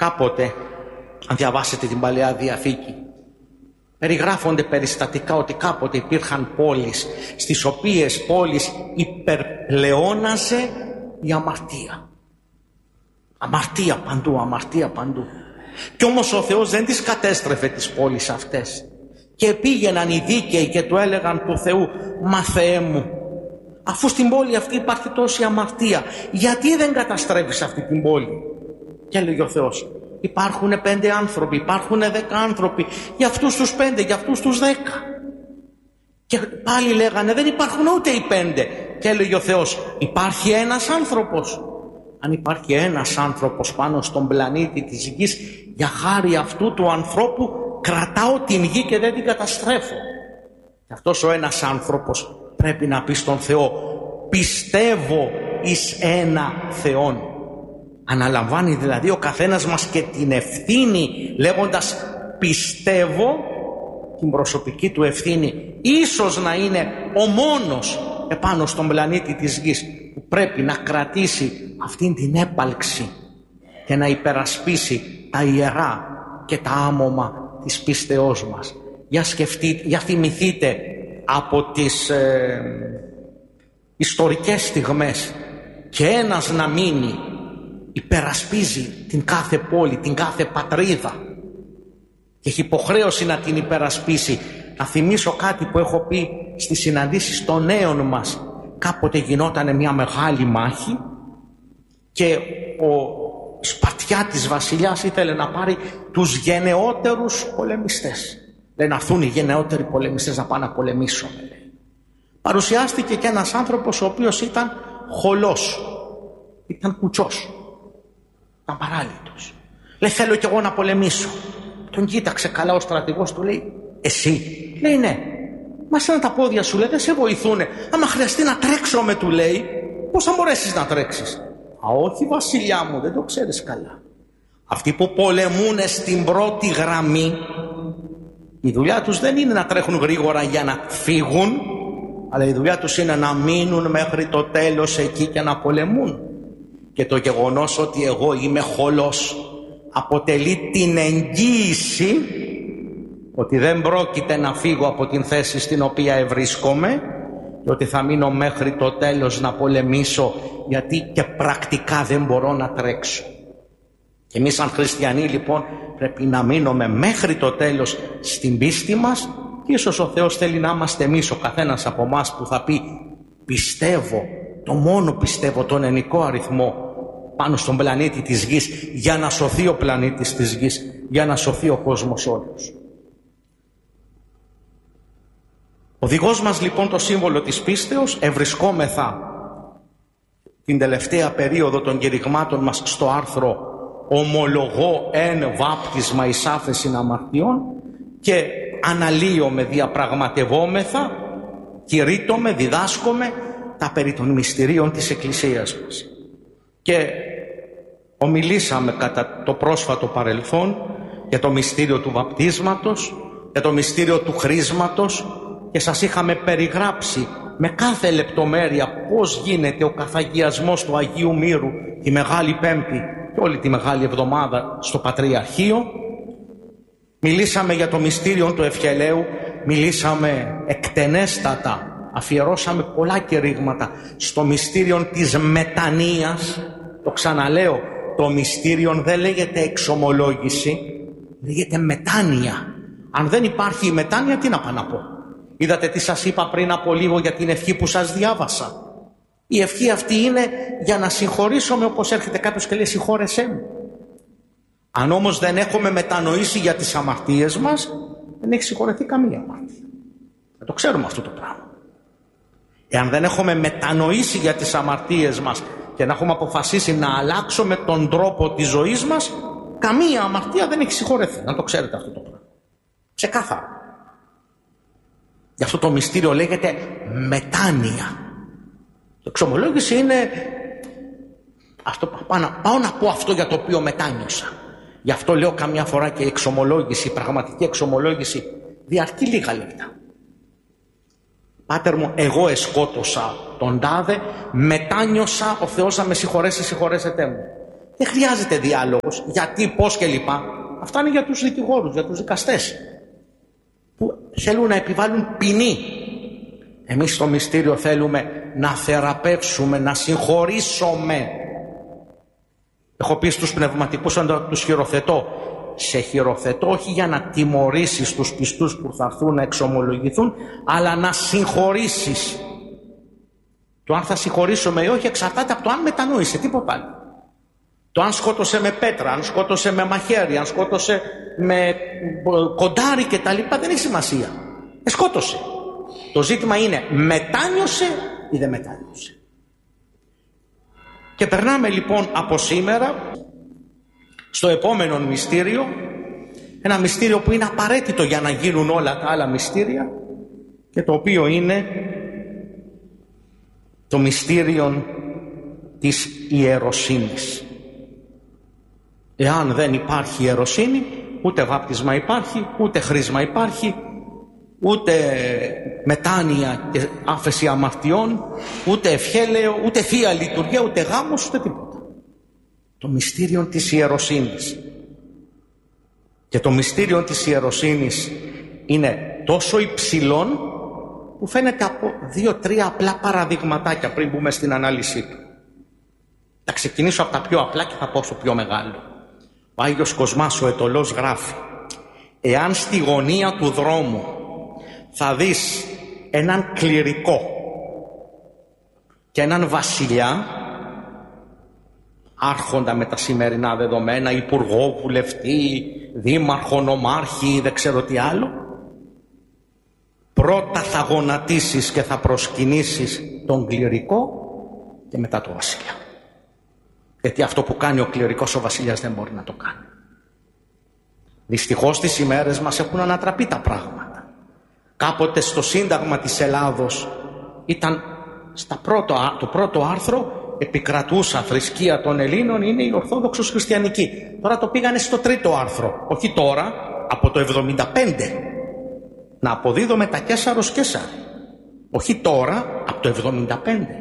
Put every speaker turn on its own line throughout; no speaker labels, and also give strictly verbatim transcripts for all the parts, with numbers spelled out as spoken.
Κάποτε, αν διαβάσετε την Παλαιά Διαθήκη, περιγράφονται περιστατικά ότι κάποτε υπήρχαν πόλεις στις οποίες πόλεις υπερπλεώναζε η αμαρτία. Αμαρτία παντού, αμαρτία παντού. Κι όμως ο Θεός δεν τις κατέστρεφε τις πόλεις αυτές. Και πήγαιναν οι δίκαιοι και του έλεγαν του Θεού, μα Θεέ μου, αφού στην πόλη αυτή υπάρχει τόση αμαρτία, γιατί δεν καταστρέφεις αυτή την πόλη? Και έλεγε ο Θεός, υπάρχουν πέντε άνθρωποι, υπάρχουν δέκα άνθρωποι, για αυτούς τους πέντε, για αυτούς τους δέκα. Και πάλι λέγανε, δεν υπάρχουν ούτε οι πέντε. Και έλεγε ο Θεός, υπάρχει ένας άνθρωπος. Αν υπάρχει ένας άνθρωπος πάνω στον πλανήτη της γης, για χάρη αυτού του ανθρώπου κρατάω την γη και δεν την καταστρέφω. Και αυτός ο ένας άνθρωπος πρέπει να πει στον Θεό, πιστεύω εις ένα Θεόν. Αναλαμβάνει δηλαδή ο καθένας μας και την ευθύνη λέγοντας πιστεύω, την προσωπική του ευθύνη, ίσως να είναι ο μόνος επάνω στον πλανήτη της γης που πρέπει να κρατήσει αυτήν την έπαλξη και να υπερασπίσει τα ιερά και τα άμωμα της πίστεώς μας. Για σκεφτείτε, για θυμηθείτε από τις ε, ιστορικές στιγμές και ένας να μείνει υπερασπίζει την κάθε πόλη, την κάθε πατρίδα και έχει υποχρέωση να την υπερασπίσει. Να θυμίσω κάτι που έχω πει στις συναντήσεις των νέων μας. Κάποτε γινόταν μια μεγάλη μάχη και ο Σπαρτιάτης βασιλιάς ήθελε να πάρει τους γενναιότερους πολεμιστές. Λέει να έρθουν οι γενναιότεροι πολεμιστές να πάνε να πολεμήσουν. Παρουσιάστηκε και ένας άνθρωπος ο οποίος ήταν χολός, ήταν κουτσός, ήταν παράλυτος. Λέει θέλω κι εγώ να πολεμήσω. Τον κοίταξε καλά ο στρατηγός, του λέει εσύ? Λέει ναι. Μα σαν τα πόδια σου λέει δεν σε βοηθούνε. Άμα χρειαστεί να τρέξω με του λέει, πώς θα μπορέσεις να τρέξεις? Α όχι βασιλιά μου, δεν το ξέρεις καλά. Αυτοί που πολεμούνε στην πρώτη γραμμή, η δουλειά τους δεν είναι να τρέχουν γρήγορα για να φύγουν, αλλά η δουλειά τους είναι να μείνουν μέχρι το τέλος εκεί και να πολεμούν. Και το γεγονός ότι εγώ είμαι χολός αποτελεί την εγγύηση ότι δεν πρόκειται να φύγω από την θέση στην οποία ευρίσκομαι και ότι θα μείνω μέχρι το τέλος να πολεμήσω, γιατί και πρακτικά δεν μπορώ να τρέξω. Και εμείς σαν χριστιανοί λοιπόν πρέπει να μείνουμε μέχρι το τέλος στην πίστη μας και ίσως ο Θεός θέλει να είμαστε εμείς, ο καθένας από εμάς που θα πει πιστεύω, το μόνο πιστεύω, τον ενικό αριθμό πάνω στον πλανήτη της γης, για να σωθεί ο πλανήτης της γης, για να σωθεί ο κόσμος όλος. Ο οδηγός μας λοιπόν, το σύμβολο της πίστεως, ευρισκόμεθα την τελευταία περίοδο των κηρυγμάτων μας στο άρθρο «Ομολογώ εν βάπτισμα εις άφεσιν αμαρτιών» και αναλύομαι, διαπραγματευόμεθα, κηρύττομαι, διδάσκομαι τα περί των μυστηρίων της Εκκλησίας μας. Και ομιλήσαμε κατά το πρόσφατο παρελθόν για το μυστήριο του βαπτίσματος, για το μυστήριο του χρίσματος και σας είχαμε περιγράψει με κάθε λεπτομέρεια πώς γίνεται ο καθαγιασμός του Αγίου Μύρου τη Μεγάλη Πέμπτη και όλη τη Μεγάλη Εβδομάδα στο Πατριαρχείο. Μιλήσαμε για το μυστήριο του Ευχελαίου, μιλήσαμε εκτενέστατα, αφιερώσαμε πολλά κηρύγματα στο μυστήριο της μετανοίας. Το ξαναλέω, το μυστήριο δεν λέγεται εξομολόγηση, λέγεται μετάνοια. Αν δεν υπάρχει η μετάνοια, τι να πάω να πω? Είδατε τι σας είπα πριν από λίγο για την ευχή που σας διάβασα? Η ευχή αυτή είναι για να συγχωρήσουμε, όπως έρχεται κάποιος και λέει συγχώρεσέ μου. Αν όμως δεν έχουμε μετανοήσει για τις αμαρτίες μας, δεν έχει συγχωρεθεί καμία αμαρτία. Δεν το ξέρουμε αυτό το πράγμα. Εάν δεν έχουμε μετανοήσει για τις αμαρτίες μας και να έχουμε αποφασίσει να αλλάξουμε τον τρόπο της ζωής μας, καμία αμαρτία δεν έχει συγχωρεθεί. Να το ξέρετε αυτό το πράγμα. Ξεκάθαρα. Γι' αυτό το μυστήριο λέγεται μετάνοια. Το εξομολόγηση είναι αυτό, πάω, να, πάω να πω αυτό για το οποίο μετάνιωσα. Γι' αυτό λέω καμιά φορά και η εξομολόγηση, η πραγματική εξομολόγηση διαρκεί λίγα λεπτά. Πάτερ μου, εγώ εσκότωσα τον τάδε, μετάνιωσα, ο Θεός να με συγχωρέσει, συγχωρέσετε μου. Δεν χρειάζεται διάλογος. Γιατί, πώς και λοιπά. Αυτά είναι για τους δικηγόρους, για τους δικαστές, που θέλουν να επιβάλλουν ποινή. Εμείς στο μυστήριο θέλουμε να θεραπεύσουμε, να συγχωρήσουμε. Έχω πει στους πνευματικούς όταν τους χειροθετώ, σε χειροθετώ όχι για να τιμωρήσεις τους πιστούς που θα έρθουν να εξομολογηθούν, αλλά να συγχωρήσεις. Το αν θα συγχωρήσουμε ή όχι εξαρτάται από το αν μετανόησε, τίποτα άλλο. Το αν σκότωσε με πέτρα, αν σκότωσε με μαχαίρι, αν σκότωσε με κοντάρι και τα λοιπά, δεν έχει σημασία. Ε, σκότωσε. Το ζήτημα είναι μετάνιωσε ή δεν μετάνιωσε. Και περνάμε λοιπόν από σήμερα στο επόμενο μυστήριο, ένα μυστήριο που είναι απαραίτητο για να γίνουν όλα τα άλλα μυστήρια, και το οποίο είναι το μυστήριο της ιεροσύνης. Εάν δεν υπάρχει ιεροσύνη, ούτε βάπτισμα υπάρχει, ούτε χρίσμα υπάρχει, ούτε μετάνοια και άφεση αμαρτιών, ούτε ευχέλαιο, ούτε θεία λειτουργία, ούτε γάμος, ούτε τίποτα. Το μυστήριο της ιεροσύνης. Και το μυστήριο της ιεροσύνης είναι τόσο υψηλόν που φαίνεται από δύο-τρία απλά παραδειγματάκια πριν μπούμε στην ανάλυση του. Θα ξεκινήσω από τα πιο απλά και θα πω στο πιο μεγάλο. Ο Άγιος Κοσμάς ο Αιτωλός γράφει: εάν στη γωνία του δρόμου θα δεις έναν κληρικό και έναν βασιλιά, άρχοντα με τα σημερινά δεδομένα, υπουργό, βουλευτή, δήμαρχο, νομάρχη, δεν ξέρω τι άλλο, πρώτα θα γονατίσεις και θα προσκυνήσεις τον κληρικό και μετά τον βασιλιά. Γιατί αυτό που κάνει ο κληρικός ο βασιλιάς δεν μπορεί να το κάνει. Δυστυχώς τις ημέρες μας έχουν ανατραπεί τα πράγματα. Κάποτε στο Σύνταγμα της Ελλάδος ήταν στα πρώτο, το πρώτο άρθρο, επικρατούσα θρησκεία των Ελλήνων είναι η Ορθόδοξος Χριστιανική. Τώρα το πήγανε στο τρίτο άρθρο, όχι τώρα, από το εβδομήντα πέντε. Να αποδίδουμε τα Καίσαρος Καίσαρ. Όχι τώρα, από το εβδομήντα πέντε.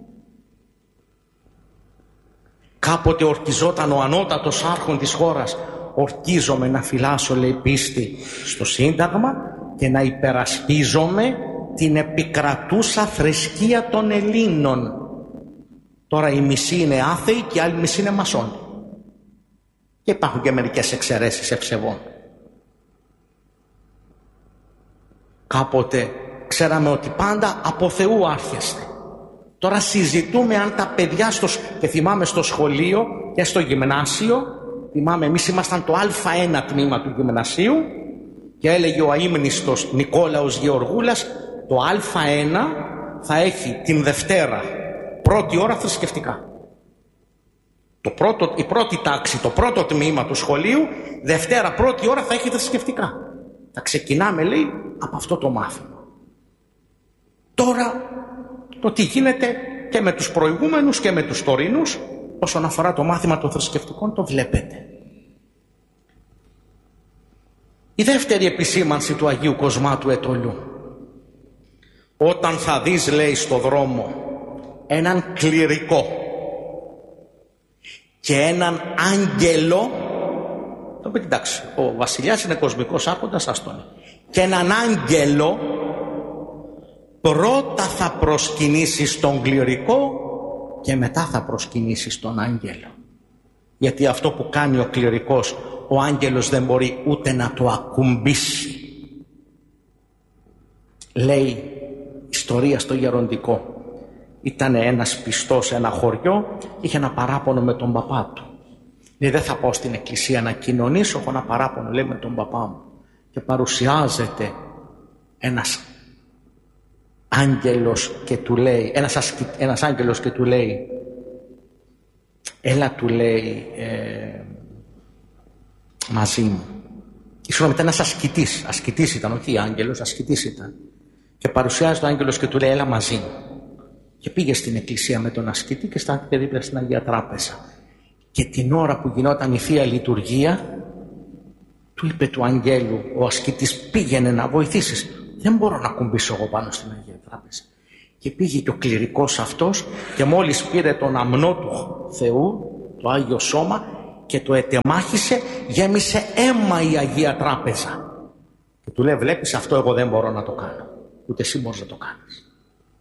Κάποτε ορκιζόταν ο ανώτατος άρχον της χώρας. Ορκίζομαι να φυλάσω, λέει, πίστη στο Σύνταγμα και να υπερασπίζομαι την επικρατούσα θρησκεία των Ελλήνων. Τώρα η μισή είναι άθεοι και η άλλη μισή είναι μασόνοι. Και υπάρχουν και μερικές εξαιρέσεις ευσεβών. Κάποτε ξέραμε ότι πάντα από Θεού άρχεστε. Τώρα συζητούμε αν τα παιδιά στο, και θυμάμαι στο σχολείο και στο γυμνάσιο, θυμάμαι εμείς ήμασταν το Α ένα τμήμα του γυμνασίου και έλεγε ο αείμνηστος Νικόλαος Γεωργούλας, το Α ένα θα έχει την Δευτέρα πρώτη ώρα θρησκευτικά. Το πρώτο, η πρώτη τάξη, το πρώτο τμήμα του σχολείου, Δευτέρα πρώτη ώρα θα έχει θρησκευτικά. Θα ξεκινάμε, λέει, από αυτό το μάθημα. Τώρα το τι γίνεται και με τους προηγούμενους και με τους τωρινούς όσον αφορά το μάθημα των θρησκευτικών το βλέπετε. Η δεύτερη επισήμανση του Αγίου Κοσμά του Αιτωλού. Όταν θα δεις, λέει, στο δρόμο έναν κληρικό και έναν άγγελο, το πει, εντάξει, ο βασιλιάς είναι κοσμικός άρχοντας, ας τον, και έναν άγγελο, πρώτα θα προσκυνήσεις τον κληρικό και μετά θα προσκυνήσεις τον άγγελο. Γιατί αυτό που κάνει ο κληρικός, ο άγγελος δεν μπορεί ούτε να το ακουμπήσει. Λέει ιστορία στο γεροντικό. Ήταν ένας πιστός σε ένα χωριό, είχε ένα παράπονο με τον παπά του. Λέει, δεν θα πάω στην εκκλησία να κοινωνήσω, έχω ένα παράπονο, λέει, με τον παπά μου. Και παρουσιάζεται ένας άγγελος και του λέει, ένας, ασκη, ένας άγγελος και του λέει, έλα, του λέει, ε, μαζί μου. Ήσουν μετά ένας ασκητής, ασκητής ήταν, όχι άγγελος, ασκητής ήταν. Και παρουσιάζει το άγγελος και του λέει, έλα μαζί μου. Και πήγε στην εκκλησία με τον ασκητή και στάθηκε δίπλα στην Αγία Τράπεζα. Και την ώρα που γινόταν η Θεία Λειτουργία, του είπε του αγγέλου ο ασκητής, πήγαινε να βοηθήσεις. Δεν μπορώ να κουμπίσω εγώ πάνω στην Αγία Τράπεζα. Και πήγε και ο κληρικός αυτός και μόλις πήρε τον αμνό του Θεού, το Άγιο Σώμα και το ετεμάχισε, γέμισε αίμα η Αγία Τράπεζα. Και του λέει, βλέπεις, αυτό εγώ δεν μπορώ να το κάνω, ούτε εσύ μπορείς να το κάνεις.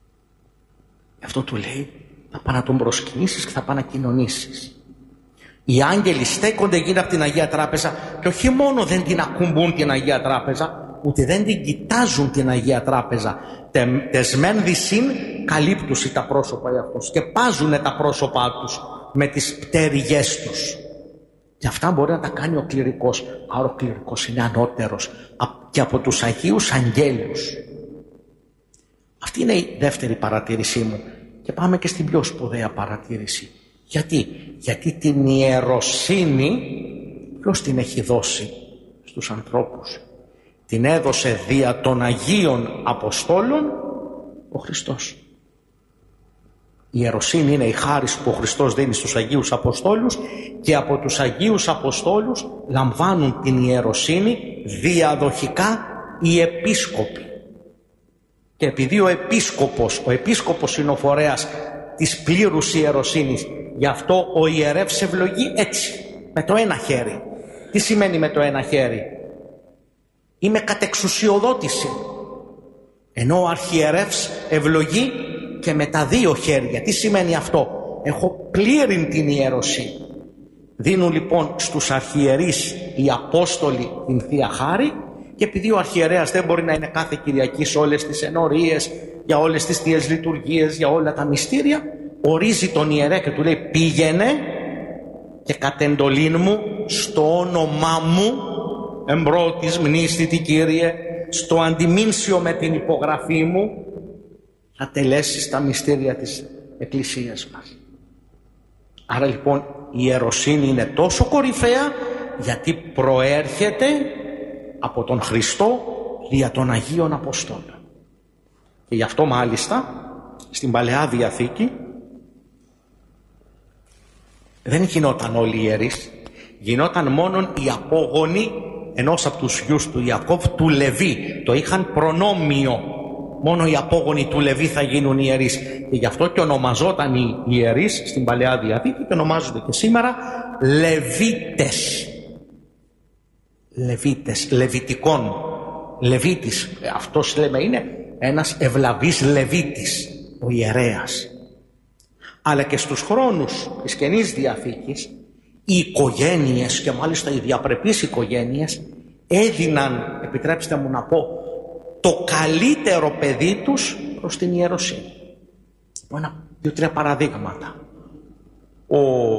Γι' αυτό του λέει, θα πάει να τον προσκυνήσεις και θα πάει να κοινωνήσεις. Οι άγγελοι στέκονται γύρω από την Αγία Τράπεζα και όχι μόνο δεν την ακουμπούν την Αγία Τράπεζα, ούτε δεν την κοιτάζουν την Αγία Τράπεζα. Τε, τεσμέν δυσύν καλύπτουσι τα πρόσωπα για αυτούς και πάζουνε τα πρόσωπά τους με τις πτέρυγές τους. Και αυτά μπορεί να τα κάνει ο κληρικός. Άρα ο κληρικός είναι ανώτερος και από τους Αγίους Αγγέλους. Αυτή είναι η δεύτερη παρατήρησή μου. Και πάμε και στην πιο σπουδαία παρατήρηση. Γιατί, Γιατί την ιεροσύνη ποιος την έχει δώσει στους ανθρώπους? Την έδωσε δια των Αγίων Αποστόλων ο Χριστός. Η ιεροσύνη είναι η χάρις που ο Χριστός δίνει στους Αγίους Αποστόλους και από τους Αγίους Αποστόλους λαμβάνουν την ιεροσύνη διαδοχικά οι επίσκοποι. Και επειδή ο επίσκοπος, ο επίσκοπος είναι ο φορέας της πλήρους ιεροσύνης, γι' αυτό ο ιερεύς ευλογεί έτσι, με το ένα χέρι. Τι σημαίνει με το ένα χέρι? Είμαι κατεξουσιοδότηση. Ενώ ο αρχιερεύς ευλογεί και με τα δύο χέρια. Τι σημαίνει αυτό? Έχω πλήρην την ιεροσύνη. Δίνουν λοιπόν στους αρχιερείς οι Απόστολοι την Θεία Χάρη, και επειδή ο αρχιερέας δεν μπορεί να είναι κάθε Κυριακή σε όλες τις ενορίες, για όλες τις Θείες Λειτουργίες, για όλα τα μυστήρια, ορίζει τον ιερέα και του λέει, πήγαινε και κατ' εντολήν μου στο όνομά μου εμπρότης μνήστητη Κύριε, στο αντιμήνσιο με την υπογραφή μου θα τελέσεις τα μυστήρια της Εκκλησίας μας. Άρα λοιπόν η ιεροσύνη είναι τόσο κορυφαία γιατί προέρχεται από τον Χριστό δια των Αγίων Αποστόλων. Και γι' αυτό μάλιστα στην Παλαιά Διαθήκη δεν γινόταν όλοι οι ιερείς, γινόταν μόνον οι απόγονοι ενός από τους γιους του Ιακώβ, του Λεβί. Το είχαν προνόμιο. Μόνο οι απόγονοι του Λεβί θα γίνουν ιερείς. Και γι' αυτό και ονομαζόταν οι ιερείς στην Παλαιά Διαθήκη και ονομάζονται και σήμερα Λεβίτες. Λεβίτες, Λεβιτικών. Λεβίτης, αυτός λέμε είναι ένας ευλαβής Λεβίτης, ο ιερέας. Αλλά και στους χρόνους της Καινής Διαθήκης οι οικογένειες, και μάλιστα οι διαπρεπείς οικογένειες, έδιναν, επιτρέψτε μου να πω, το καλύτερο παιδί τους προς την ιεροσύνη. Ένα, δύο-τρία παραδείγματα. Ο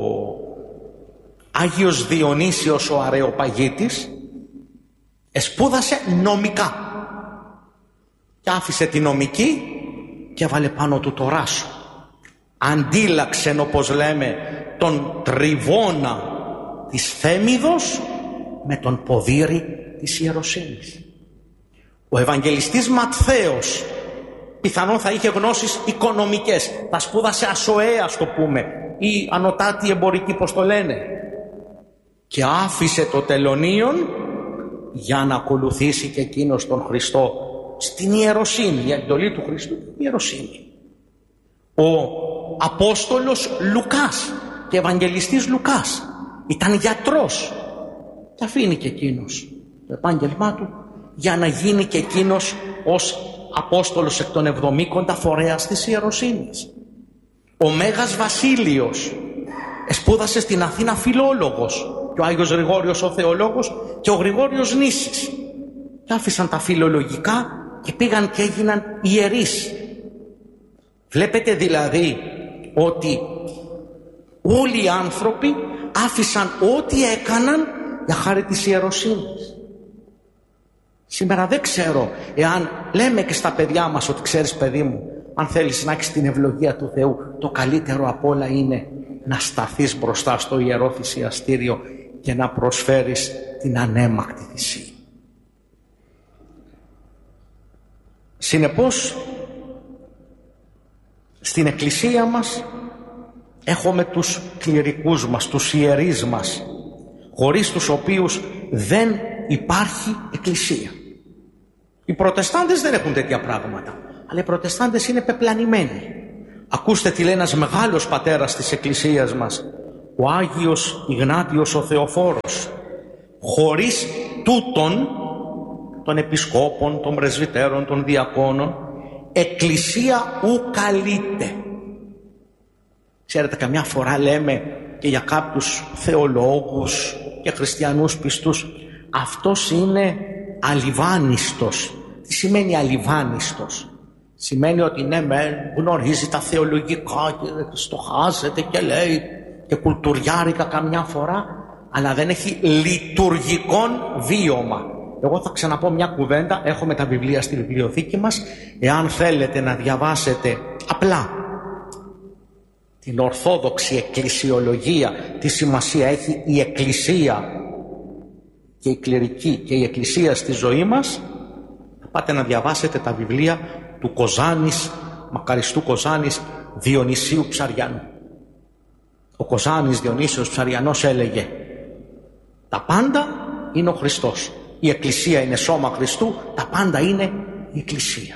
Άγιος Διονύσιος ο Αρεοπαγίτης εσπούδασε νομικά και άφησε τη νομική και έβαλε πάνω του το ράσο. Αντίλαξε, όπως λέμε, τον τριβώνα της Θέμιδος με τον ποδήρι της ιεροσύνης. Ο Ευαγγελιστής Ματθαίος πιθανόν θα είχε γνώσεις οικονομικές, θα σπούδασε ασοαία, ας το πούμε, ή ανωτάτη εμπορική, πως το λένε, και άφησε το τελωνίον για να ακολουθήσει και εκείνος τον Χριστό στην ιεροσύνη. Η εντολή του Χριστού η ιεροσύνη. Ο Απόστολος Λουκάς και Ευαγγελιστής Λουκάς ήταν γιατρός και αφήνει και εκείνος το επάγγελμά του για να γίνει και εκείνος ως Απόστολος εκ των εβδομήκοντα φορέας της ιεροσύνης. Ο Μέγας Βασίλειος σπούδασε στην Αθήνα φιλόλογος, και ο Άγιος Γρηγόριος ο θεολόγος και ο Γρηγόριος Νήσης, και άφησαν τα φιλολογικά και πήγαν και έγιναν ιερείς. Βλέπετε δηλαδή ότι όλοι οι άνθρωποι άφησαν ό,τι έκαναν για χάρη της ιεροσύνης. Σήμερα δεν ξέρω εάν λέμε και στα παιδιά μας ότι, ξέρεις παιδί μου, αν θέλεις να έχεις την ευλογία του Θεού, το καλύτερο απ' όλα είναι να σταθείς μπροστά στο Ιερό Θυσιαστήριο και να προσφέρεις την ανέμακτη θυσία. Συνεπώς, στην Εκκλησία μας έχουμε τους κληρικούς μας, τους ιερείς μας, χωρίς τους οποίους δεν υπάρχει Εκκλησία. Οι Προτεστάντες δεν έχουν τέτοια πράγματα, αλλά οι Προτεστάντες είναι πεπλανημένοι. Ακούστε τι λέει ένας μεγάλος πατέρας της Εκκλησίας μας, ο Άγιος Ιγνάτιος ο Θεοφόρος. Χωρίς τούτον των επισκόπων, των πρεσβυτέρων, των διακόνων, εκκλησία ου καλείται. Ξέρετε, καμιά φορά λέμε και για κάποιους θεολόγους και χριστιανούς πιστούς, αυτός είναι αλιβάνιστος. Τι σημαίνει αλιβάνιστος? Σημαίνει ότι ναι, με γνωρίζει τα θεολογικά και στοχάζεται και λέει και κουλτουριάρικα καμιά φορά, αλλά δεν έχει λειτουργικόν βίωμα. Εγώ θα ξαναπώ μια κουβέντα, έχουμε τα βιβλία στη βιβλιοθήκη μας. Εάν θέλετε να διαβάσετε απλά την ορθόδοξη εκκλησιολογία, τι σημασία έχει η εκκλησία και η κληρική και η εκκλησία στη ζωή μας, θα πάτε να διαβάσετε τα βιβλία του Κοζάνης, μακαριστού Κοζάνης Διονυσίου Ψαριανού. Ο Κοζάνης Διονύσιος Ψαριανός έλεγε: τα πάντα είναι ο Χριστός. Η εκκλησία είναι σώμα Χριστού, τα πάντα είναι η εκκλησία.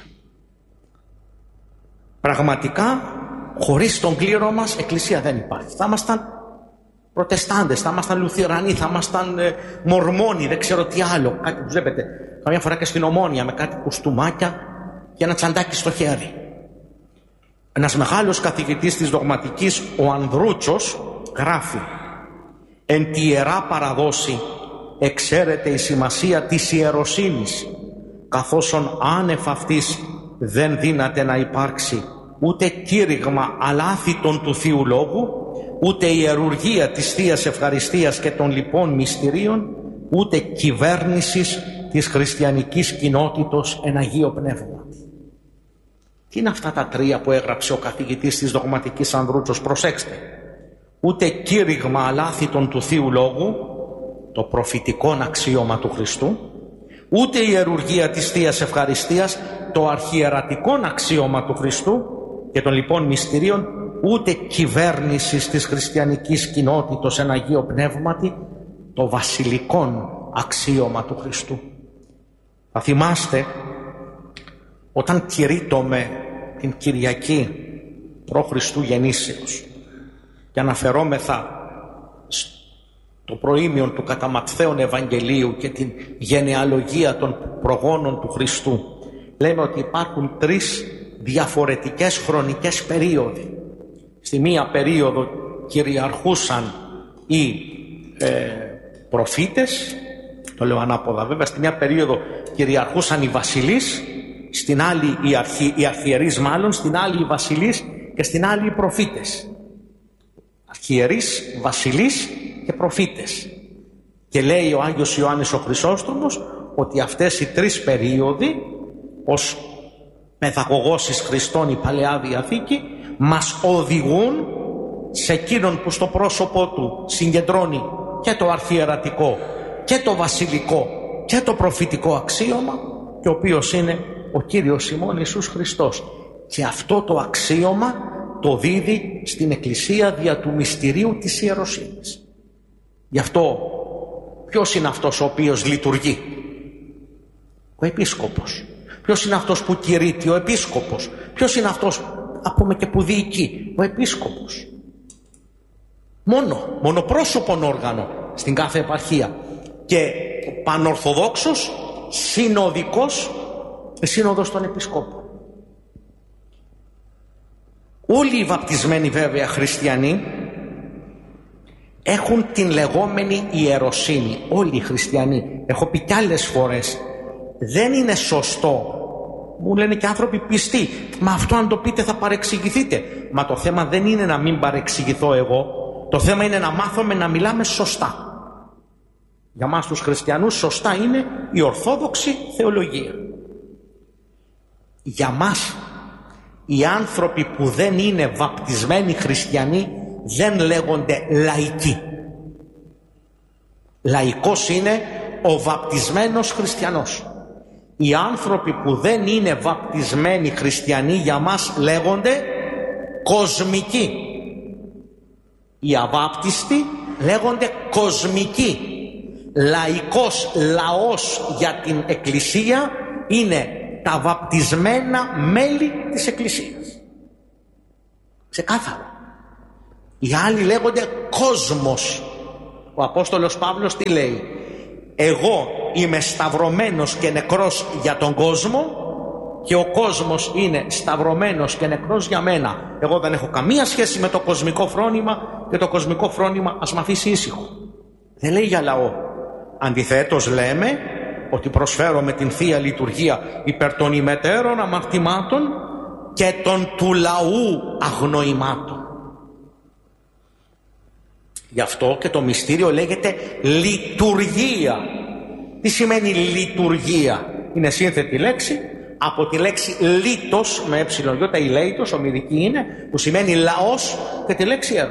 Πραγματικά, χωρίς τον κλήρο μας, εκκλησία δεν υπάρχει. Θα ήμασταν προτεστάντες, θα ήμασταν λουθυρανοί, θα ήμασταν ε, μορμόνοι, δεν ξέρω τι άλλο. Κάτι που βλέπετε καμιά φορά και στην Ομόνια με κάτι κουστούμάκια και ένα τσαντάκι στο χέρι. Ένας μεγάλος καθηγητής της δογματικής, ο Ανδρούτσος, γράφει: «Εν τη ιερά παραδόση εξαίρεται η σημασία της ιεροσύνης, καθόσον άνευ αυτής δεν δύναται να υπάρξει ούτε κήρυγμα αλάθητον του Θείου Λόγου, ούτε ιερουργία της Θείας Ευχαριστίας και των λοιπών μυστηρίων, ούτε κυβέρνησης της χριστιανικής κοινότητος εν Αγίο Πνεύμα». Τι είναι αυτά τα τρία που έγραψε ο καθηγητής της δογματικής Ανδρούτσος? Προσέξτε. Ούτε κήρυγμα αλάθητον του Θείου Λόγου, το προφητικόν αξίωμα του Χριστού, ούτε ιερουργία της Θείας Ευχαριστίας, το αρχιερατικόν αξίωμα του Χριστού και των λοιπών μυστηρίων, ούτε κυβέρνησης της χριστιανικής κοινότητος εν Αγίο Πνεύματι, το βασιλικόν αξίωμα του Χριστού. Θα θυμάστε όταν κηρύττομαι την Κυριακή προ Χριστού γεννήσεως και αναφερόμεθα το προήμιον του κατά Ματθαίον Ευαγγελίου και την γενεαλογία των προγόνων του Χριστού, λέμε ότι υπάρχουν τρεις διαφορετικές χρονικές περίοδοι. Στη μία περίοδο κυριαρχούσαν οι ε, προφήτες, το λέω ανάποδα βέβαια, στη μία περίοδο κυριαρχούσαν οι βασιλείς, στην άλλη οι, αρχι, οι αρχιερείς μάλλον, στην άλλη οι βασιλείς και στην άλλη οι προφήτες. Αρχιερείς, βασιλείς και προφήτες. Και λέει ο Άγιος Ιωάννης ο Χρυσόστομος ότι αυτές οι τρεις περίοδοι, ως παιδαγωγός εις Χριστόν η Παλαιά Διαθήκη, μας οδηγούν σε εκείνον που στο πρόσωπό του συγκεντρώνει και το αρχιερατικό και το βασιλικό και το προφητικό αξίωμα, και ο οποίος είναι ο Κύριος ημών Ιησούς Χριστός. Και αυτό το αξίωμα το δίδει στην Εκκλησία δια του μυστηρίου της ιεροσύνης. Γι' αυτό ποιος είναι αυτός ο οποίος λειτουργεί? Ο επίσκοπος. Ποιος είναι αυτός που κηρύττει? Ο επίσκοπος. Ποιος είναι αυτός, να πούμε, και που διοικεί? Ο επίσκοπος. Μόνο, μονοπρόσωπον όργανο στην κάθε επαρχία. Και πανορθοδόξος, συνοδικός, σύνοδος των επισκόπων. Όλοι οι βαπτισμένοι βέβαια χριστιανοί έχουν την λεγόμενη ιεροσύνη. Όλοι οι χριστιανοί. Έχω πει κι άλλες φορές, δεν είναι σωστό. Μου λένε και άνθρωποι πιστοί, μα αυτό αν το πείτε θα παρεξηγηθείτε. Μα το θέμα δεν είναι να μην παρεξηγηθώ εγώ. Το θέμα είναι να μάθουμε να μιλάμε σωστά. Για μας τους χριστιανούς σωστά είναι η ορθόδοξη θεολογία. Για μας οι άνθρωποι που δεν είναι βαπτισμένοι χριστιανοί δεν λέγονται λαϊκοί. Λαϊκός είναι ο βαπτισμένος χριστιανός. Οι άνθρωποι που δεν είναι βαπτισμένοι χριστιανοί για μας λέγονται κοσμικοί. Οι αβάπτιστοι λέγονται κοσμικοί. Λαϊκός λαός για την Εκκλησία είναι τα βαπτισμένα μέλη της Εκκλησίας. Ξεκάθαρο. Οι άλλοι λέγονται κόσμος. Ο Απόστολος Παύλος τι λέει? Εγώ είμαι σταυρωμένος και νεκρός για τον κόσμο και ο κόσμος είναι σταυρωμένος και νεκρός για μένα. Εγώ δεν έχω καμία σχέση με το κοσμικό φρόνημα και το κοσμικό φρόνημα ας μ' αφήσει ήσυχο. Δεν λέει για λαό. Αντιθέτως λέμε ότι προσφέρω με την Θεία Λειτουργία υπέρ των ημετέρων αμαρτημάτων και των του λαού αγνοημάτων. Γι' αυτό και το μυστήριο λέγεται λειτουργία. Τι σημαίνει λειτουργία? Είναι σύνθετη λέξη από τη λέξη λίτος με ε, η λέητος, ομιλική είναι, που σημαίνει λαός, και τη λέξη έργο.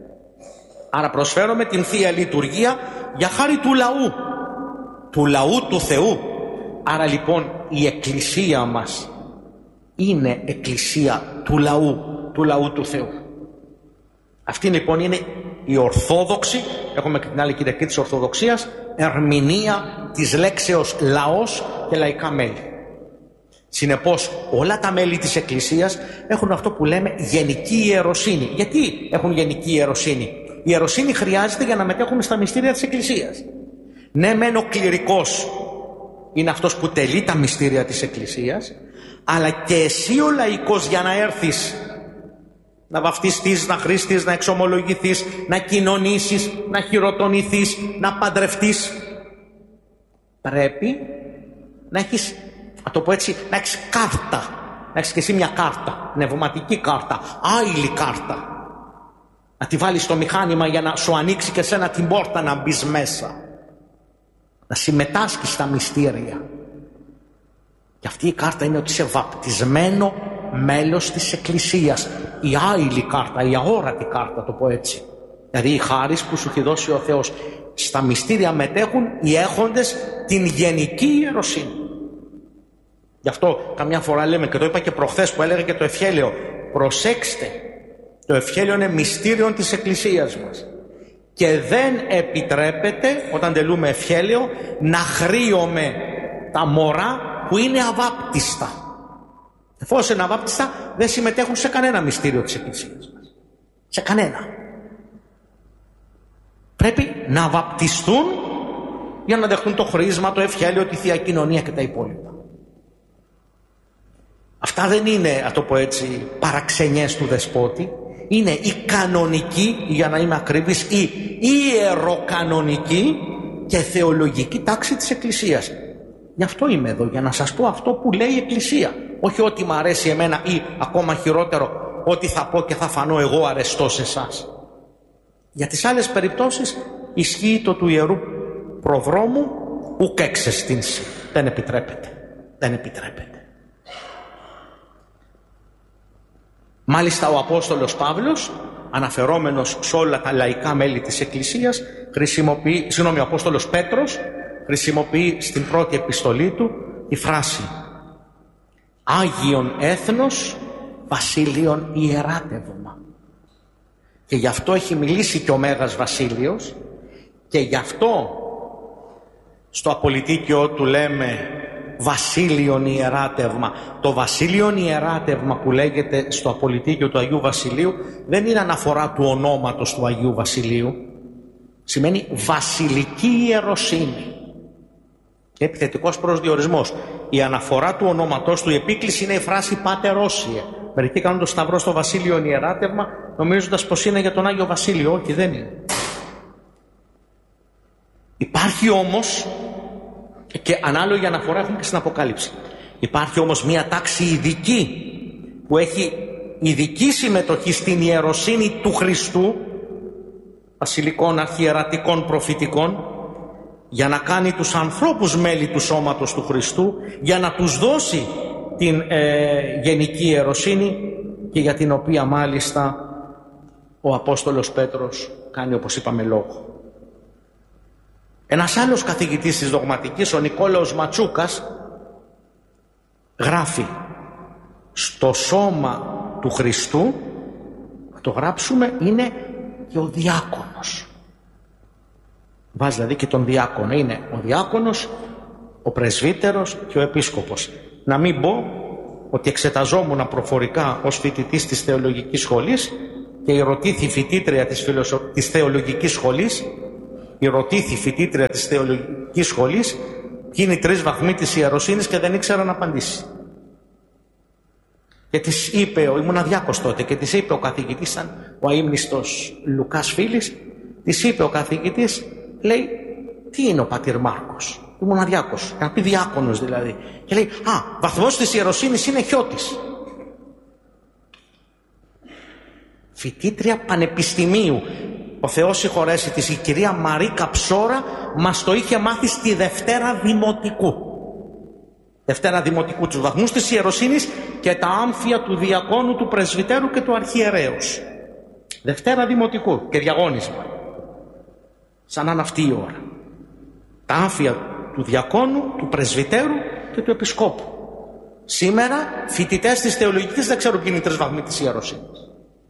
Άρα προσφέρομαι την Θεία Λειτουργία για χάρη του λαού, του λαού του Θεού. Άρα λοιπόν η εκκλησία μας είναι εκκλησία του λαού, του λαού του Θεού. Αυτή λοιπόν είναι η ορθόδοξη, έχουμε και την άλλη Κυριακή της Ορθοδοξίας, ερμηνεία της λέξεως λαός και λαϊκά μέλη. Συνεπώς όλα τα μέλη της Εκκλησίας έχουν αυτό που λέμε γενική ιεροσύνη. Γιατί έχουν γενική ιεροσύνη? Η ιεροσύνη χρειάζεται για να μετέχουμε στα μυστήρια της Εκκλησίας. Ναι, μεν ο κληρικός είναι αυτός που τελεί τα μυστήρια της Εκκλησίας, αλλά και εσύ ο λαϊκός για να έρθεις να βαφτιστείς, να χρήστεις, να εξομολογηθείς, να κοινωνήσεις, να χειροτονηθείς, να παντρευτείς, πρέπει να έχεις, να το πω έτσι, να έχεις κάρτα, να έχεις και εσύ μια κάρτα, πνευματική κάρτα, άειλη κάρτα, να τη βάλεις στο μηχάνημα για να σου ανοίξει και σένα την πόρτα να μπεις μέσα, να συμμετάσχεις στα μυστήρια. Και αυτή η κάρτα είναι ότι είσαι βαπτισμένο μέλος της Εκκλησίας. Η άειλη κάρτα, η αόρατη κάρτα, το πω έτσι. Δηλαδή η χάρις που σου έχει δώσει ο Θεός. Στα μυστήρια μετέχουν οι έχοντες την γενική ιεροσύνη. Γι' αυτό καμιά φορά λέμε, και το είπα και προχθές που έλεγα και το ευχέλαιο, προσέξτε, το ευχέλαιο είναι μυστήριο της Εκκλησίας μας. Και δεν επιτρέπεται, όταν τελούμε ευχέλαιο, να χρείουμε τα μωρά που είναι αβάπτιστα. Εφόσον είναι αβάπτιστα, δεν συμμετέχουν σε κανένα μυστήριο της Εκκλησίας μας. Σε κανένα. Πρέπει να βαπτιστούν για να δεχτούν το χρήσμα, το ευχέλαιο, τη Θεία Κοινωνία και τα υπόλοιπα. Αυτά δεν είναι, να το πω έτσι, παραξενιές του δεσπότη. Είναι η κανονική, για να είμαι ακριβής, η ιεροκανονική και θεολογική τάξη της Εκκλησίας. Γι' αυτό είμαι εδώ, για να σας πω αυτό που λέει η Εκκλησία. Όχι ότι μ' αρέσει εμένα ή ακόμα χειρότερο, ότι θα πω και θα φανώ εγώ αρεστός σε εσάς. Για τις άλλες περιπτώσεις ισχύει το του Ιερού Προδρόμου ουκ εξεστήνσει. Δεν επιτρέπεται. Δεν επιτρέπεται. Μάλιστα ο Απόστολος Παύλος, αναφερόμενος σε όλα τα λαϊκά μέλη της Εκκλησίας, χρησιμοποιεί, συγγνώμη, ο Απόστολος Πέτρος χρησιμοποιεί στην πρώτη επιστολή του τη φράση «Άγιον έθνος, βασίλειον ιεράτευμα». Και γι' αυτό έχει μιλήσει και ο Μέγας Βασίλειος, και γι' αυτό στο απολυτίκιο του λέμε βασίλειον ιεράτευμα. Το βασίλειον ιεράτευμα που λέγεται στο απολυτίκιο του Αγίου Βασιλείου δεν είναι αναφορά του ονόματος του Αγίου Βασιλείου. Σημαίνει βασιλική ιεροσύνη. Και επιθετικός προσδιορισμός. Η αναφορά του ονόματός του, η επίκληση είναι η φράση «Πάτερ όσιε». Μερικοί κάνουν το σταυρό στο βασίλειον ιεράτευμα νομίζοντας πως είναι για τον Άγιο Βασίλειο. Όχι, δεν είναι. Υπάρχει όμως, και ανάλογη αναφορά έχουμε και στην Αποκάλυψη, υπάρχει όμως μία τάξη ειδική που έχει ειδική συμμετοχή στην ιεροσύνη του Χριστού, βασιλικών, αρχιερατικών, προφητικών, για να κάνει τους ανθρώπους μέλη του σώματος του Χριστού, για να τους δώσει την ε, γενική ιεροσύνη, και για την οποία μάλιστα ο Απόστολος Πέτρος κάνει, όπως είπαμε, λόγο. Ένας άλλος καθηγητής της δογματικής, ο Νικόλαος Ματσούκας, γράφει «Στο σώμα του Χριστού», θα το γράψουμε, είναι και ο διάκονος. Βάζει δηλαδή και τον διάκονο. Είναι ο διάκονος, ο πρεσβύτερος και ο επίσκοπος. Να μην πω ότι εξεταζόμουν προφορικά ως φοιτητής της θεολογικής σχολής και η ρωτήθη φοιτήτρια της, φιλοσο... της θεολογικής σχολής, η ρωτήθη φοιτήτρια της θεολογικής σχολής ποιοι είναι οι τρεις βαθμοί της ιεροσύνης και δεν ήξερα να απαντήσει. Και της είπε, ήμουν αδιάκος τότε, και της είπε ο καθηγητής, ήταν ο αείμνηστος Λουκάς Φίλης, της είπε ο καθηγητής, λέει, τι είναι ο πατήρ Μάρκος? Ήμουν αδιάκος, να πει διάκονος δηλαδή. Και λέει, α, βαθμός της ιεροσύνης είναι χιώτης. Φοιτήτρια πανεπιστημίου. Ο Θεός συγχωρέσει της, η κυρία Μαρίκα Ψώρα μας το είχε μάθει στη Δευτέρα Δημοτικού. Δευτέρα Δημοτικού, τους βαθμούς της ιεροσύνης και τα άμφια του διακόνου, του πρεσβυτέρου και του αρχιερέως. Δευτέρα Δημοτικού και διαγώνισμα. Σαν να είναι αυτή η ώρα. Τα άμφια του διακόνου, του πρεσβυτέρου και του επισκόπου. Σήμερα φοιτητές της θεολογικής δεν ξέρουν ποιοι είναι οι τρεις βαθμοί της ιεροσύνης.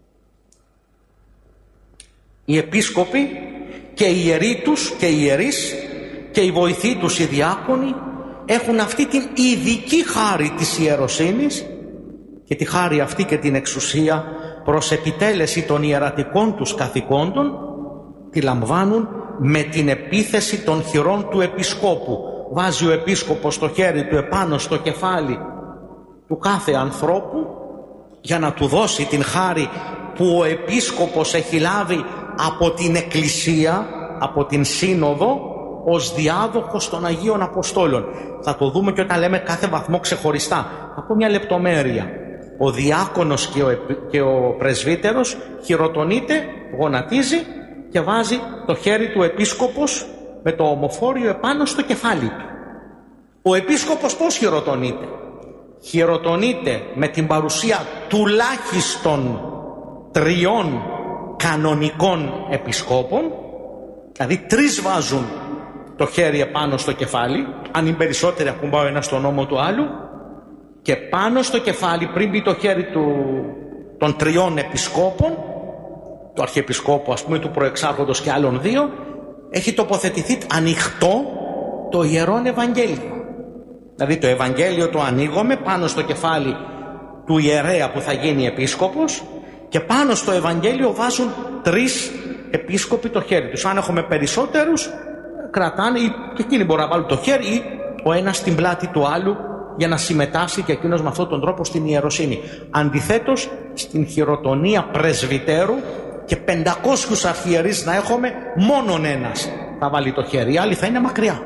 Οι επίσκοποι και οι ιεροί τους και οι ιερείς και οι βοηθοί τους οι διάκονοι έχουν αυτή την ειδική χάρη της ιεροσύνης και τη χάρη αυτή και την εξουσία προς επιτέλεση των ιερατικών τους καθηκόντων τη λαμβάνουν με την επίθεση των χειρών του επισκόπου. Βάζει ο επίσκοπος το χέρι του επάνω στο κεφάλι του κάθε ανθρώπου για να του δώσει την χάρη που ο επίσκοπος έχει λάβει από την Εκκλησία, από την Σύνοδο, ως διάδοχος των Αγίων Αποστόλων. Θα το δούμε και όταν λέμε κάθε βαθμό ξεχωριστά. Θα πω μια λεπτομέρεια. Ο διάκονος και ο, και ο πρεσβύτερος χειροτονείται, γονατίζει και βάζει το χέρι του επίσκοπος με το ομοφόριο επάνω στο κεφάλι του. Ο επίσκοπος πώς χειροτονείται? Χειροτονείται με την παρουσία τουλάχιστον τριών κανονικών επισκόπων, δηλαδή τρεις βάζουν το χέρι επάνω στο κεφάλι, αν είναι περισσότεροι ακουμπάω ένα στον ώμο του άλλου, και πάνω στο κεφάλι πριν μπει το χέρι του, των τριών επισκόπων, του αρχιεπισκόπου ας πούμε, του προεξάρχοντος και άλλων δύο, έχει τοποθετηθεί ανοιχτό το Ιερόν Ευαγγέλιο. Δηλαδή το Ευαγγέλιο το ανοίγουμε πάνω στο κεφάλι του ιερέα που θα γίνει επίσκοπος και πάνω στο Ευαγγέλιο βάζουν τρεις επίσκοποι το χέρι τους. Αν έχουμε περισσότερους κρατάνε ή και εκείνοι μπορούν να βάλουν το χέρι ή ο ένας στην πλάτη του άλλου για να συμμετάσχει και εκείνος με αυτόν τον τρόπο στην ιεροσύνη. Αντιθέτως στην χειροτονία πρεσβυτέρου και πεντακόσιους αρχιερείς να έχουμε, μόνον ένας θα βάλει το χέρι, οι άλλοι θα είναι μακριά.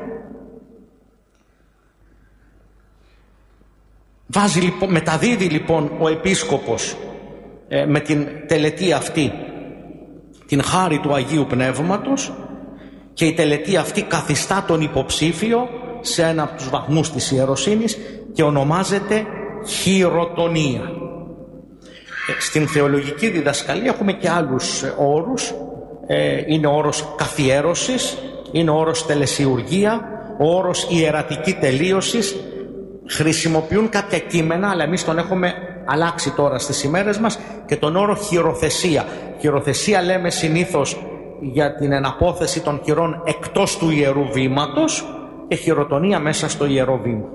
Βάζει, λοιπόν, μεταδίδει λοιπόν ο επίσκοπος ε, με την τελετή αυτή την χάρη του Αγίου Πνεύματος και η τελετή αυτή καθιστά τον υποψήφιο σε ένα από τους βαθμούς της ιεροσύνης και ονομάζεται χειροτονία. Ε, στην θεολογική διδασκαλία έχουμε και άλλους ε, όρους. Ε, είναι ο όρος καθιέρωσης, είναι ο όρος τελεσιουργία, ο όρος ιερατική τελείωσης. Χρησιμοποιούν κάποια κείμενα, αλλά εμείς τον έχουμε αλλάξει τώρα στις ημέρες μας, και τον όρο χειροθεσία. Χειροθεσία λέμε συνήθως για την εναπόθεση των χειρών εκτός του ιερού βήματος και χειροτονία μέσα στο ιερό βήμα.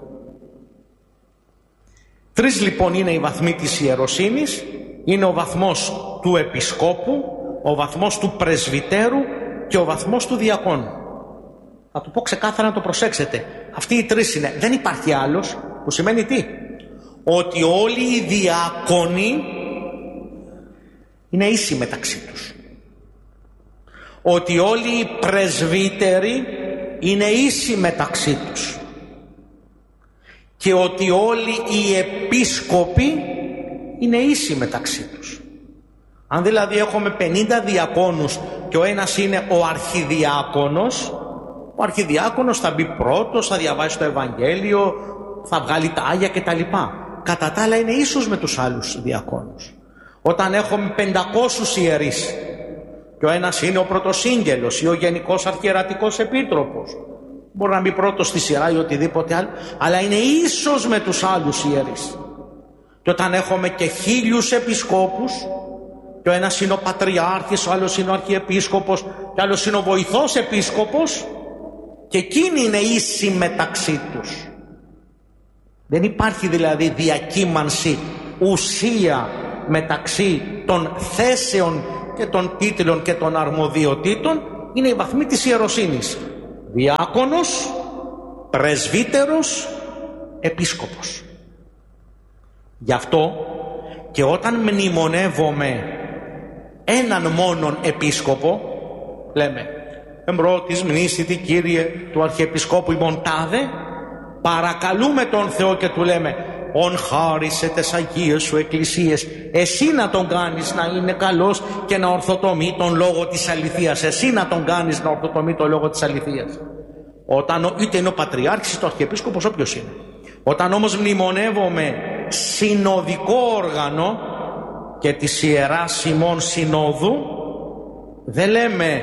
Τρεις λοιπόν είναι οι βαθμοί της ιεροσύνης. Είναι ο βαθμός του επισκόπου, ο βαθμός του πρεσβυτέρου και ο βαθμός του διακόνου. Θα του πω ξεκάθαρα να το προσέξετε. Αυτοί οι τρεις είναι. Δεν υπάρχει άλλος, που σημαίνει τι? Ότι όλοι οι διάκονοι είναι ίσοι μεταξύ τους. Ότι όλοι οι πρεσβύτεροι είναι ίσοι μεταξύ τους. Και ότι όλοι οι επίσκοποι είναι ίσοι μεταξύ τους. Αν δηλαδή έχουμε πενήντα διακόνους και ο ένας είναι ο αρχιδιάκονος, ο αρχιδιάκονος θα μπει πρώτος, θα διαβάσει το Ευαγγέλιο, θα βγάλει τα Άγια κτλ. Κατά τα άλλα είναι ίσως με τους άλλους διακόνους. Όταν έχουμε πεντακόσιους ιερείς και ο ένας είναι ο πρωτοσύγγελος ή ο γενικός αρχιερατικός επίτροπος, μπορεί να μπει πρώτος στη σειρά ή οτιδήποτε άλλο, αλλά είναι ίσως με τους άλλους ιερείς. Και όταν έχουμε και χίλιους επισκόπους, και ο ένας είναι ο πατριάρχης, ο άλλος είναι ο αρχιεπίσκοπος και ο άλλος είναι ο βοηθός επίσκοπος, και εκείνοι είναι ίσοι μεταξύ τους. Δεν υπάρχει δηλαδή διακύμανση, ουσία μεταξύ των θέσεων και των τίτλων και των αρμοδιοτήτων είναι οι βαθμοί της ιεροσύνης. Διάκονος, πρεσβύτερος, επίσκοπος. Γι' αυτό και όταν μνημονεύομαι έναν μόνον επίσκοπο, λέμε εμπρότης μνήσιτη Κύριε του Αρχιεπισκόπου ημών τάδε, παρακαλούμε τον Θεό και του λέμε ον χάρισε τες Αγίες σου εκκλησίες, εσύ να τον κάνεις να είναι καλός και να ορθοτομεί τον λόγο της αληθείας, εσύ να τον κάνεις να ορθοτομεί τον λόγο της αληθείας. Όταν, είτε είναι ο Πατριάρχης είτε ο Αρχιεπίσκοπος, όποιος είναι. Όταν όμως μνημονεύομαι συνοδικό όργανο και της Ιεράς ημών Συνόδου, δεν λέμε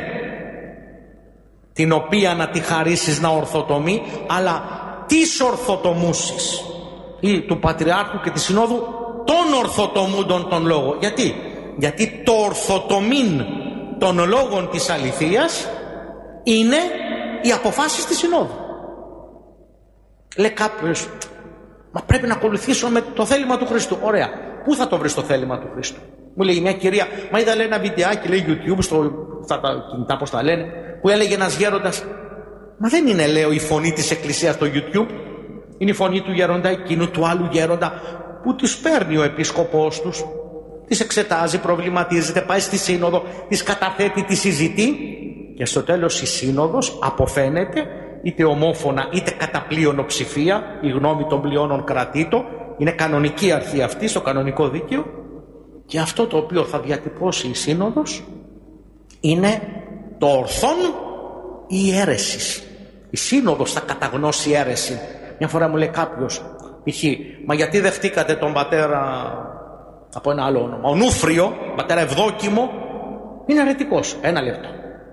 την οποία να τη χαρίσεις να ορθοτομεί, αλλά της ορθοτομούσης, ή του Πατριάρχου και της Συνόδου των ορθοτομούντων των λόγων. Γιατί? Γιατί το ορθοτομήν των λόγων της αληθείας είναι οι αποφάσεις της Συνόδου. Λέει κάποιος, μα πρέπει να ακολουθήσω με το θέλημα του Χριστού. Ωραία. Πού θα το βρεις το θέλημα του Χριστού? Μου λέει μια κυρία, μα είδα λέει ένα βιντεάκι, λέει YouTube, στο, στα τα κινητά πώς τα λένε, που έλεγε ένας γέροντας, μα δεν είναι, λέω, η φωνή της Εκκλησίας στο YouTube, είναι η φωνή του γέροντα εκείνου, του άλλου γέροντα, που τις παίρνει ο επίσκοπός τους, τις εξετάζει, προβληματίζεται, πάει στη σύνοδο, τις καταθέτει, τις συζητεί και στο τέλος η σύνοδος αποφαίνεται είτε ομόφωνα είτε κατά πλειονοψηφία, η γνώμη των πλειώνων κρατήτο, είναι κανονική αρχή αυτή στο κανονικό δίκαιο, και αυτό το οποίο θα διατυπώσει η σύνοδος είναι το ορθόν η αίρεσης. Η σύνοδος θα καταγνώσει αίρεση. Μια φορά μου λέει κάποιος, π.χ. μα γιατί δεχτήκατε τον πατέρα από ένα άλλο όνομα, ο Νούφριο, πατέρα Ευδόκιμο, είναι αιρετικός. Ένα λεπτό.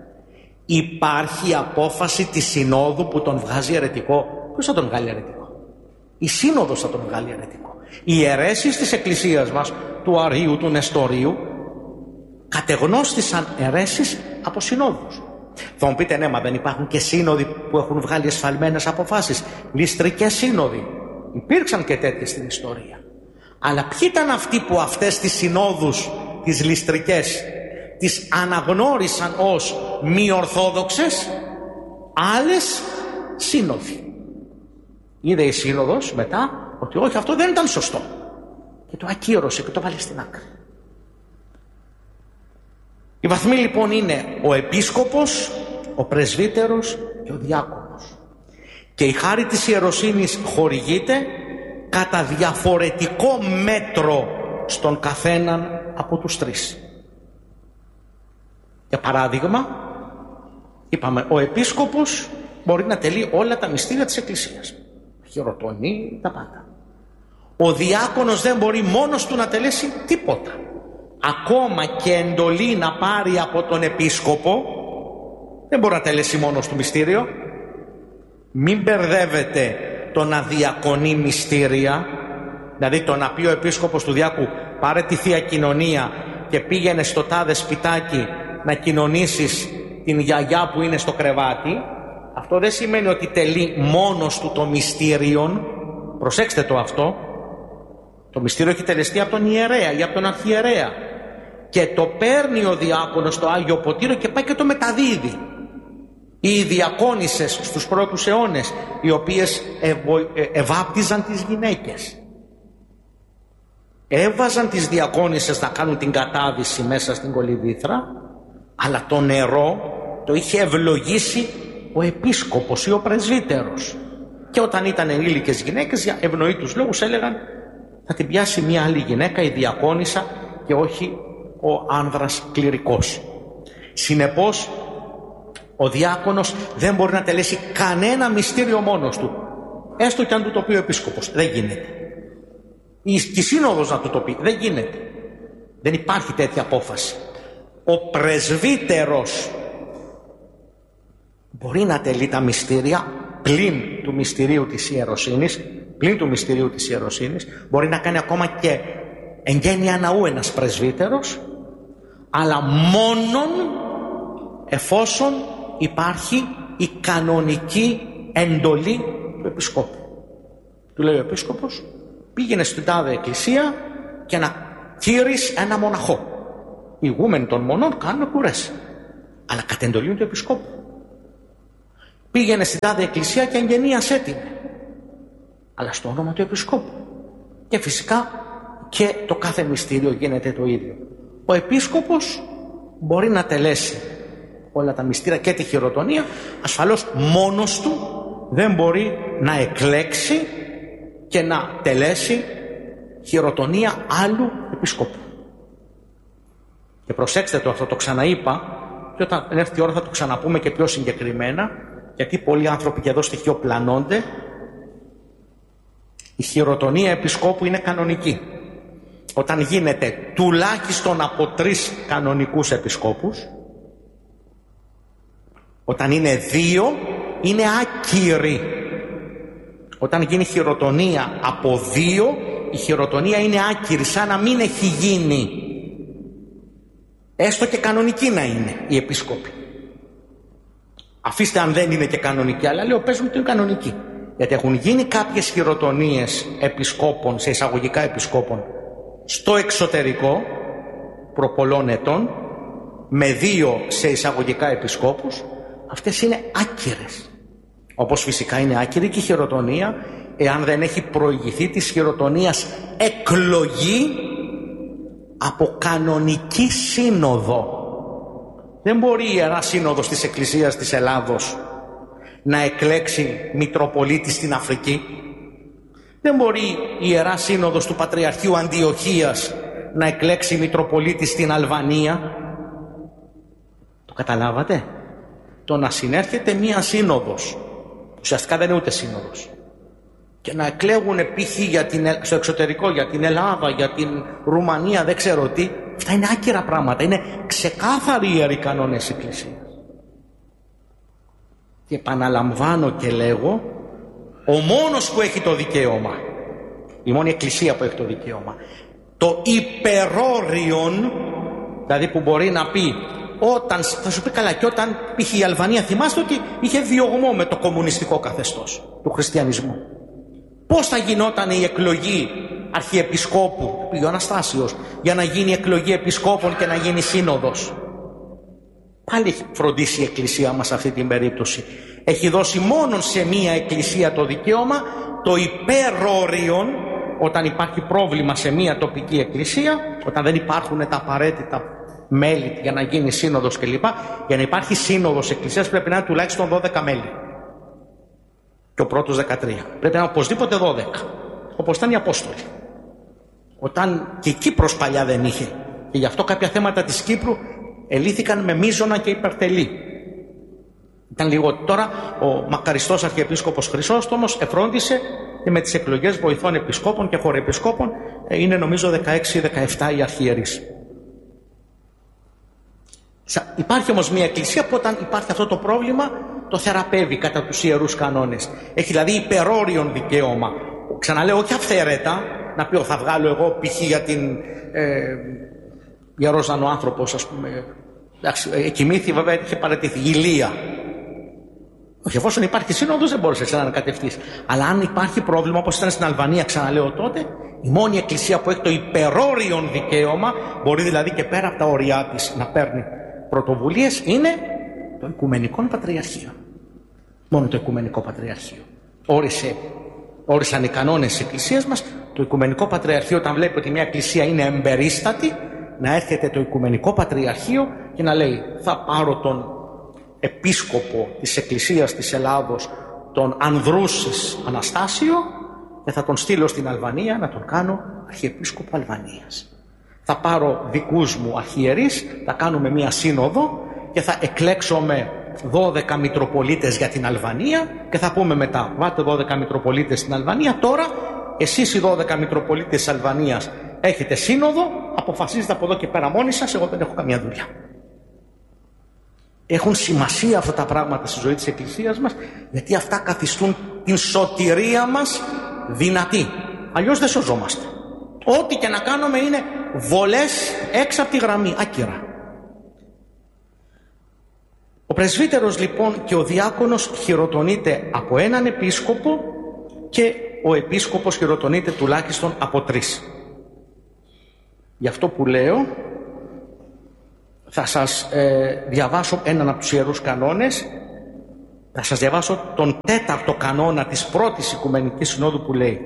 Υπάρχει απόφαση της συνόδου που τον βγάζει αιρετικό. Ποιος θα τον βγάλει αιρετικό? Η σύνοδος θα τον βγάλει αιρετικό. Οι αιρέσεις της Εκκλησίας μας, του Αρείου, του Νεστορίου, κατεγνώστησαν αιρέσεις από συνόδους. Θα μου πείτε, ναι, μα δεν υπάρχουν και σύνοδοι που έχουν βγάλει εσφαλμένες αποφάσεις? Ληστρικές σύνοδοι. Υπήρξαν και τέτοιες στην ιστορία. Αλλά ποιοι ήταν αυτοί που αυτές τις συνόδους, τις ληστρικές, τις αναγνώρισαν ως μη ορθόδοξες? Άλλες σύνοδοι. Είδε η σύνοδος μετά ότι όχι, αυτό δεν ήταν σωστό, και το ακύρωσε και το βάλε στην άκρη. Οι βαθμοί λοιπόν είναι ο επίσκοπος, ο πρεσβύτερος και ο διάκονος. Και η χάρη της ιεροσύνης χορηγείται κατά διαφορετικό μέτρο στον καθέναν από τους τρεις. Για παράδειγμα, είπαμε, ο επίσκοπος μπορεί να τελεί όλα τα μυστήρια της Εκκλησίας. Χειροτονεί τα πάντα. Ο διάκονος δεν μπορεί μόνος του να τελέσει τίποτα. Ακόμα και εντολή να πάρει από τον επίσκοπο δεν μπορεί να τελέσει μόνος του μυστήριο. Μην μπερδεύετε το να διακονεί μυστήρια, δηλαδή το να πει ο επίσκοπος του διάκου πάρε τη Θεία Κοινωνία και πήγαινε στο τάδε σπιτάκι να κοινωνήσεις την γιαγιά που είναι στο κρεβάτι. Αυτό δεν σημαίνει ότι τελεί μόνος του το μυστήριον. Προσέξτε το αυτό. Το μυστήριο έχει τελεστεί από τον ιερέα ή από τον αρχιερέα και το παίρνει ο διάκονος στο Άγιο Ποτήριο και πάει και το μεταδίδει. Οι διακόνισσες στους πρώτους αιώνες, οι οποίες ευω... ευάπτιζαν τις γυναίκες, έβαζαν τις διακόνισσες να κάνουν την κατάδυση μέσα στην κολυβήθρα, αλλά το νερό το είχε ευλογήσει ο επίσκοπος ή ο πρεσβύτερος, και όταν ήταν ενήλικες γυναίκες, για ευνοήτους λόγους έλεγαν θα την πιάσει μια άλλη γυναίκα, η διακόνισσα, και όχι ο άνδρας κληρικός. Συνεπώς ο διάκονος δεν μπορεί να τελέσει κανένα μυστήριο μόνος του, έστω και αν του το πει ο επίσκοπος. Δεν γίνεται. Η σύνοδος να του το πει. Δεν γίνεται. Δεν υπάρχει τέτοια απόφαση. Ο πρεσβύτερος μπορεί να τελεί τα μυστήρια πλην του μυστηρίου της ιεροσύνης, πλην του μυστηρίου της ιεροσύνης, μπορεί να κάνει ακόμα και εγγένεια ναού ένας πρεσβύτερος, αλλά μόνον εφόσον υπάρχει η κανονική εντολή του επισκόπου. Του λέει ο επίσκοπος, πήγαινε στην τάδε εκκλησία και να κύρης ένα μοναχό. Οι ηγούμενοι των μονών κάνουν κουρές, αλλά κατ' εντολή του επισκόπου. Πήγαινε στην τάδε εκκλησία και εγγενίασέ την, αλλά στο όνομα του επισκόπου. Και φυσικά και το κάθε μυστήριο γίνεται το ίδιο. Ο επίσκοπος μπορεί να τελέσει όλα τα μυστήρια και τη χειροτονία, ασφαλώς μόνος του δεν μπορεί να εκλέξει και να τελέσει χειροτονία άλλου επισκόπου. Και προσέξτε το, αυτό το ξαναείπα και όταν έρθει η ώρα θα το ξαναπούμε και πιο συγκεκριμένα, γιατί πολλοί άνθρωποι και εδώ στοιχειοπλανώνται. Η χειροτονία επισκόπου είναι κανονική όταν γίνεται τουλάχιστον από τρεις κανονικούς επισκόπους. Όταν είναι δύο είναι άκυρη. Όταν γίνει χειροτονία από δύο, η χειροτονία είναι άκυρη, σαν να μην έχει γίνει, έστω και κανονική να είναι η επίσκοπη. Αφήστε αν δεν είναι και κανονική, αλλά λέω πες μου ότι είναι κανονική. Γιατί έχουν γίνει κάποιες χειροτονίες επισκόπων, σε εισαγωγικά επισκόπων, στο εξωτερικό προ πολλών ετών, με δύο σε εισαγωγικά επισκόπους. Αυτές είναι άκυρες. Όπως φυσικά είναι άκυρη και η χειροτονία εάν δεν έχει προηγηθεί της χειροτονίας εκλογή από κανονική σύνοδο. Δεν μπορεί η Ιερά Σύνοδος της Εκκλησίας της Ελλάδος να εκλέξει Μητροπολίτη στην Αφρική. Δεν μπορεί η Ιερά Σύνοδος του Πατριαρχείου Αντιοχίας να εκλέξει Μητροπολίτη στην Αλβανία. Το καταλάβατε? Το να συνέρχεται μία σύνοδος, ουσιαστικά δεν είναι ούτε σύνοδος, και να εκλέγουν π.χ. στο εξωτερικό για την Ελλάδα, για την Ρουμανία, δεν ξέρω τι, αυτά είναι άκυρα πράγματα, είναι ξεκάθαροι οι ιεροί κανόνες Εκκλησίας. Και επαναλαμβάνω και λέγω, ο μόνος που έχει το δικαίωμα, η μόνη Εκκλησία που έχει το δικαίωμα, το υπερόριον, δηλαδή που μπορεί να πει, όταν, θα σου πει καλά, και όταν π.χ. η Αλβανία, θυμάστε ότι είχε διωγμό με το κομμουνιστικό καθεστώς του χριστιανισμού. Πώς θα γινόταν η εκλογή αρχιεπισκόπου, πήγε ο Αναστάσιος, για να γίνει εκλογή επισκόπων και να γίνει σύνοδος? Πάλι έχει φροντίσει η Εκκλησία μας αυτή την περίπτωση. Έχει δώσει μόνο σε μία Εκκλησία το δικαίωμα, το υπερόριον, όταν υπάρχει πρόβλημα σε μία τοπική εκκλησία, όταν δεν υπάρχουν τα απαραίτητα μέλη για να γίνει σύνοδος κλπ. Για να υπάρχει σύνοδος εκκλησίας πρέπει να είναι τουλάχιστον δώδεκα μέλη. Και ο πρώτος δεκατρία. Πρέπει να είναι οπωσδήποτε δώδεκα. Όπως ήταν οι Απόστολοι. Όταν και η Κύπρος παλιά δεν είχε. Και γι' αυτό κάποια θέματα της Κύπρου ελύθηκαν με μείζωνα και υπερτελή. Ήταν λίγο. Τώρα ο μακαριστός Αρχιεπίσκοπος Χρυσόστομος εφρόντισε και με τις εκλογές βοηθών επισκόπων και χωρεπισκόπων είναι νομίζω δεκαέξι δεκαεπτά οι αρχιερείς. Υπάρχει όμως μια εκκλησία που όταν υπάρχει αυτό το πρόβλημα το θεραπεύει κατά τους ιερούς κανόνες. Έχει δηλαδή υπερόριον δικαίωμα. Ξαναλέω, όχι αυθαίρετα, να πει θα βγάλω εγώ π.χ. για την ε, Ιερόζανο άνθρωπος, ας πούμε. Εντάξει, εκοιμήθη βέβαια, είχε παρατηθεί. Ηλία. Όχι, εφόσον υπάρχει σύνοδος δεν μπορούσε να ανακατευτείς. Αλλά αν υπάρχει πρόβλημα, όπως ήταν στην Αλβανία, ξαναλέω τότε, η μόνη εκκλησία που έχει το υπερόριον δικαίωμα, μπορεί δηλαδή και πέρα από τα όρια της να παίρνει πρωτοβουλίες, είναι το Οικουμενικό Πατριαρχείο. Μόνο το Οικουμενικό Πατριαρχείο. Όρισε, όρισαν οι κανόνες της Εκκλησίας μας. Το Οικουμενικό Πατριαρχείο, όταν βλέπει ότι μια εκκλησία είναι εμπερίστατη, να έρχεται το Οικουμενικό Πατριαρχείο και να λέει: θα πάρω τον επίσκοπο της Εκκλησίας της Ελλάδος, τον Ανδρούσης Αναστάσιο, και θα τον στείλω στην Αλβανία να τον κάνω αρχιεπίσκοπο Αλβανίας. Θα πάρω δικούς μου αρχιερείς, θα κάνουμε μία σύνοδο και θα εκλέξουμε δώδεκα Μητροπολίτες για την Αλβανία και θα πούμε μετά: βάλτε δώδεκα Μητροπολίτες στην Αλβανία, τώρα εσείς οι δώδεκα Μητροπολίτες της Αλβανίας έχετε σύνοδο, αποφασίζετε από εδώ και πέρα μόνοι σας, εγώ δεν έχω καμία δουλειά. Έχουν σημασία αυτά τα πράγματα στη ζωή της Εκκλησίας μας, γιατί αυτά καθιστούν την σωτηρία μας δυνατή. Αλλιώς δεν σωζόμαστε. Ό,τι και να κάνουμε είναι βολές έξω από τη γραμμή, άκυρα. Ο πρεσβύτερος λοιπόν και ο διάκονος χειροτονείται από έναν επίσκοπο και ο επίσκοπος χειροτονείται τουλάχιστον από τρεις. Γι' αυτό που λέω θα σας ε, διαβάσω έναν από τους Ιερούς Κανόνες. Θα σας διαβάσω τον τέταρτο κανόνα της πρώτης Οικουμενικής Συνόδου που λέει: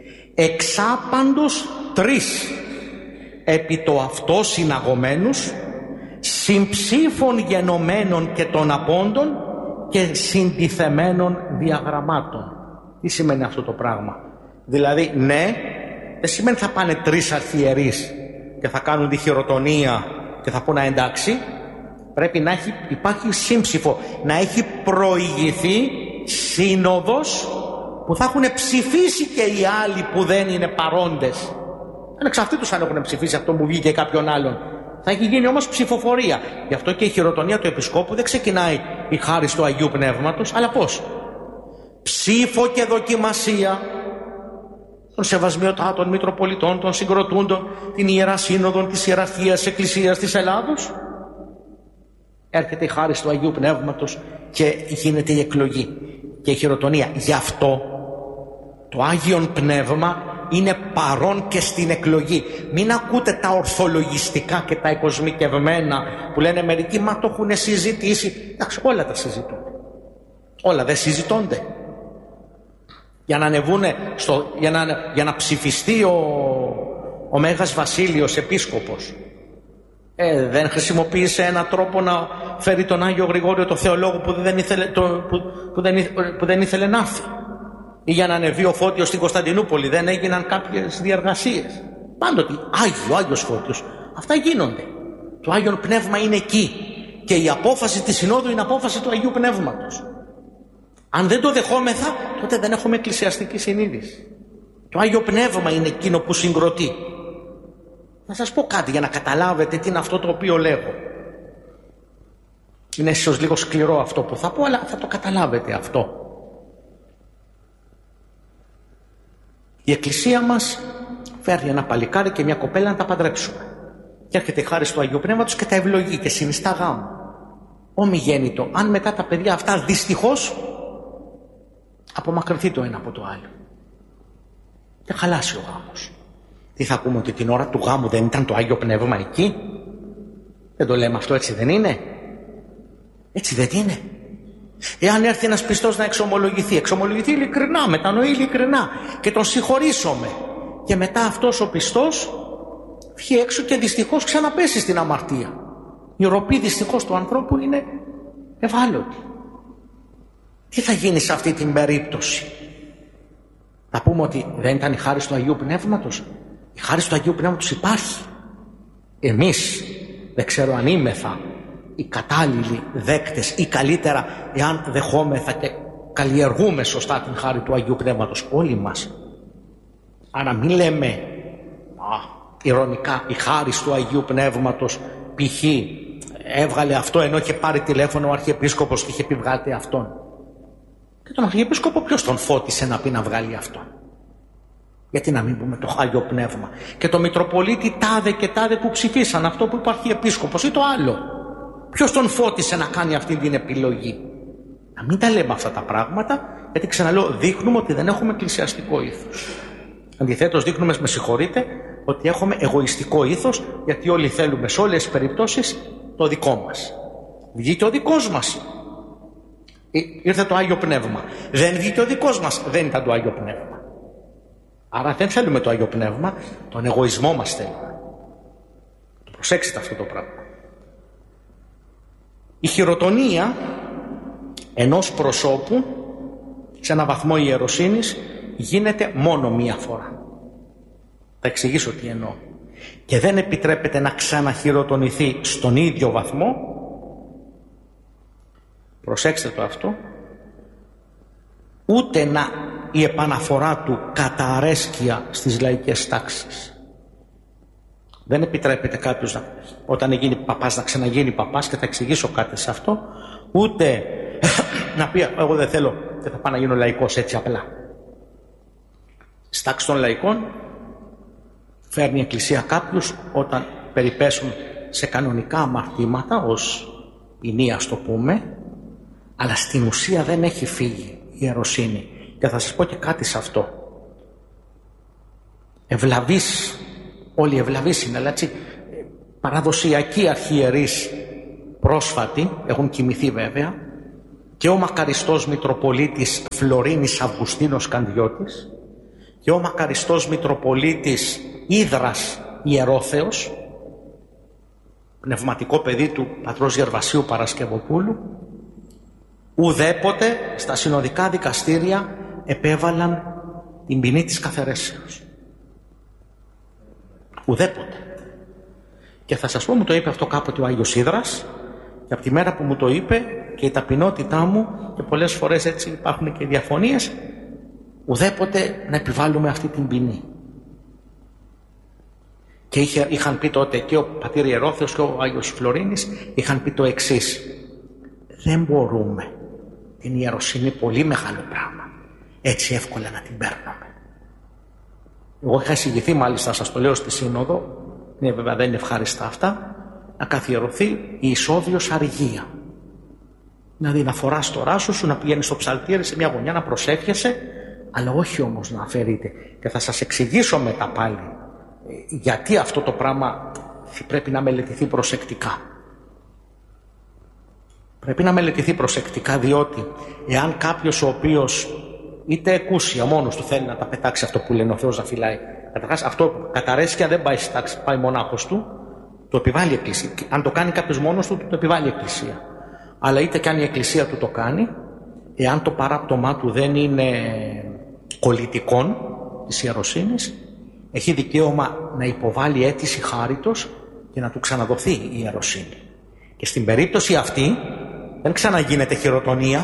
«Εξάπαντος τρεις επί το αυτό συναγωμένους, συμψήφων γενομένων και των απόντων και συντιθεμένων διαγραμμάτων». Τι σημαίνει αυτό το πράγμα? Δηλαδή, ναι, δεν σημαίνει θα πάνε τρεις αρχιερείς και θα κάνουν τη χειροτονία και θα πούνε εντάξει. Πρέπει να έχει, υπάρχει σύμψηφο, να έχει προηγηθεί σύνοδος που θα έχουν ψηφίσει και οι άλλοι που δεν είναι παρόντες. Ανεξαρτήτως αν έχουν ψηφίσει αυτό που βγήκε κάποιον άλλον. Θα έχει γίνει όμως ψηφοφορία. Γι' αυτό και η χειροτονία του Επισκόπου δεν ξεκινάει η χάρις του Αγίου Πνεύματος, αλλά πώς? Ψήφο και δοκιμασία των σεβασμιωτάτων Μητροπολιτών, των συγκροτούντων, την Ιερά Σύνοδον της Ιεραρχίας Εκκλησίας της Ελλάδος. Έρχεται η χάρις του Αγίου Πνεύματος και γίνεται η εκλογή και η χειροτονία. Γι' αυτό το Άγιον Πνεύμα είναι παρόν και στην εκλογή. Μην ακούτε τα ορθολογιστικά και τα εκοσμικευμένα που λένε μερικοί, μα το έχουν συζητήσει. Εντάξει, όλα τα συζητούν. Όλα δεν συζητώνται. Για να ανεβούνε στο, για, να, για να ψηφιστεί ο, ο Μέγας Βασίλειος Επίσκοπος. Ε, δεν χρησιμοποίησε έναν τρόπο να φέρει τον Άγιο Γρηγόριο το Θεολόγο που δεν ήθελε, το, που, που δεν, που δεν ήθελε να έρθει. Ή για να ανεβεί ο Φώτιος στην Κωνσταντινούπολη δεν έγιναν κάποιες διαργασίες. Πάντοτε Άγιο, Άγιος Φώτιος. Αυτά γίνονται. Το Άγιον Πνεύμα είναι εκεί. Και η απόφαση της Συνόδου είναι απόφαση του Αγίου Πνεύματος. Αν δεν το δεχόμεθα, τότε δεν έχουμε εκκλησιαστική συνείδηση. Το Άγιο Πνεύμα είναι εκείνο που συγκροτεί. Να σας πω κάτι για να καταλάβετε τι είναι αυτό το οποίο λέγω. Είναι ίσως λίγο σκληρό αυτό που θα πω, αλλά θα το καταλάβετε αυτό. Η Εκκλησία μας φέρνει ένα παλικάρι και μια κοπέλα να τα παντρέψουμε. Και έρχεται η χάρις του Αγίου Πνεύματος και τα ευλογεί και συνιστά γάμο. Ομιγέννητο. Αν μετά τα παιδιά αυτά δυστυχώς απομακρυνθεί το ένα από το άλλο και χαλάσει ο γάμος, τι θα πούμε? Ότι την ώρα του γάμου δεν ήταν το Άγιο Πνεύμα εκεί? Δεν το λέμε αυτό, έτσι δεν είναι? Έτσι δεν είναι? Εάν έρθει ένας πιστός να εξομολογηθεί, εξομολογηθεί ειλικρινά, μετανοεί ειλικρινά και τον συγχωρήσωμε, και μετά αυτός ο πιστός βγει έξω και δυστυχώς ξαναπέσει στην αμαρτία. Η ροπή δυστυχώς του ανθρώπου είναι ευάλωτη. Τι θα γίνει σε αυτή την περίπτωση? Θα πούμε ότι δεν ήταν η χάρις του Αγίου Πνεύματος? Η χάρις του Αγίου Πνεύματος υπάρχει. Εμείς δεν ξέρω αν είμεθα οι κατάλληλοι δέκτες ή καλύτερα εάν δεχόμεθα και καλλιεργούμε σωστά την χάρη του Αγίου Πνεύματος όλοι μας. Άρα μην λέμε α, ειρωνικά η χάρις του Αγίου Πνεύματος π.χ. έβγαλε αυτό ενώ είχε πάρει τηλέφωνο ο Αρχιεπίσκοπος και είχε πει βγάλτε αυτόν. Και τον Αρχιεπίσκοπο ποιος τον φώτισε να πει να βγάλει αυτόν? Γιατί να μην πούμε το Άγιο Πνεύμα? Και το Μητροπολίτη τάδε και τάδε που ψηφίσαν αυτό που υπάρχει Επίσκοπος ή το άλλο. Ποιος τον φώτισε να κάνει αυτή την επιλογή? Να μην τα λέμε αυτά τα πράγματα, γιατί ξαναλέω δείχνουμε ότι δεν έχουμε εκκλησιαστικό ήθος. Αντιθέτως δείχνουμε, με συγχωρείτε, ότι έχουμε εγωιστικό ήθος, γιατί όλοι θέλουμε σε όλες τις περιπτώσεις το δικό μας. Βγήκε ο δικός μας, ήρθε το Άγιο Πνεύμα. Δεν βγήκε ο δικός μας, δεν ήταν το Άγιο Πνεύμα. Άρα δεν θέλουμε το Άγιο Πνεύμα, τον εγωισμό μας θέλουμε. Το προσέξτε αυτό το πράγμα. Η χειροτονία ενός προσώπου σε ένα βαθμό ιεροσύνης γίνεται μόνο μία φορά. Θα εξηγήσω τι εννοώ. Και δεν επιτρέπεται να ξαναχειροτονηθεί στον ίδιο βαθμό. Προσέξτε το αυτό. Ούτε να η επαναφορά του κατά αρέσκεια στις λαϊκές τάξεις. Δεν επιτρέπεται κάποιος να, όταν γίνει παπάς να ξαναγίνει παπάς, και θα εξηγήσω κάτι σε αυτό, ούτε να πει εγώ δεν θέλω και θα πάω να γίνω λαϊκός έτσι απλά. Στη τάξη των λαϊκών φέρνει η Εκκλησία κάποιους όταν περιπέσουν σε κανονικά αμαρτήματα, ως ηνία το πούμε, αλλά στην ουσία δεν έχει φύγει η ιεροσύνη. Και θα σας πω και κάτι σε αυτό. Ευλαβείς όλοι ευλαβείς είναι, αλλά έτσι παραδοσιακοί αρχιερείς πρόσφατοι, έχουν κοιμηθεί βέβαια, και ο μακαριστός Μητροπολίτης Φλωρίνης Αυγουστίνος Κανδιώτης και ο μακαριστός Μητροπολίτης Ύδρας Ιερόθεος, πνευματικό παιδί του πατρός Γερβασίου Παρασκευοπούλου, ουδέποτε στα συνοδικά δικαστήρια επέβαλαν την ποινή της καθαιρέσεως. Ουδέποτε. Και θα σας πω, μου το είπε αυτό κάποτε ο Άγιος Ύδρας, και από τη μέρα που μου το είπε και η ταπεινότητά μου, και πολλές φορές έτσι υπάρχουν και διαφωνίες, ουδέποτε να επιβάλλουμε αυτή την ποινή. Και είχε, είχαν πει τότε και ο πατήρ Ιερόθεος και ο Άγιος Φλωρίνης, είχαν πει το εξής: δεν μπορούμε την ιεροσύνη, πολύ μεγάλο πράγμα, έτσι εύκολα να την παίρνουμε. Εγώ είχα εισηγηθεί, μάλιστα σας το λέω στη Σύνοδο, ναι, βέβαια δεν είναι ευχάριστα αυτά, να καθιερωθεί η εισόδιος αργία. Δηλαδή να φοράς το ράσο σου, να πηγαίνεις στο ψαλτήρι σε μια γωνιά να προσεύχεσαι, αλλά όχι όμως να αφαιρείται. Και θα σας εξηγήσω μετά πάλι γιατί αυτό το πράγμα πρέπει να μελετηθεί προσεκτικά. Πρέπει να μελετηθεί προσεκτικά, διότι εάν κάποιος ο οποίος είτε εκούσια μόνος του θέλει να τα πετάξει αυτό που λένε ο Θεός να φυλάει, καταρχάς αυτό καταρρέσκεια δεν πάει στη τάξη, πάει μονάχος του, το επιβάλλει η Εκκλησία. Αν το κάνει κάποιος μόνος του, το επιβάλλει η Εκκλησία. Αλλά είτε κι αν η Εκκλησία του το κάνει, εάν το παράπτωμά του δεν είναι κολλητικών της ιεροσύνης, έχει δικαίωμα να υποβάλει αίτηση χάριτος και να του ξαναδοθεί η ιεροσύνη. Και στην περίπτωση αυτή δεν ξαναγίνεται χειροτονία.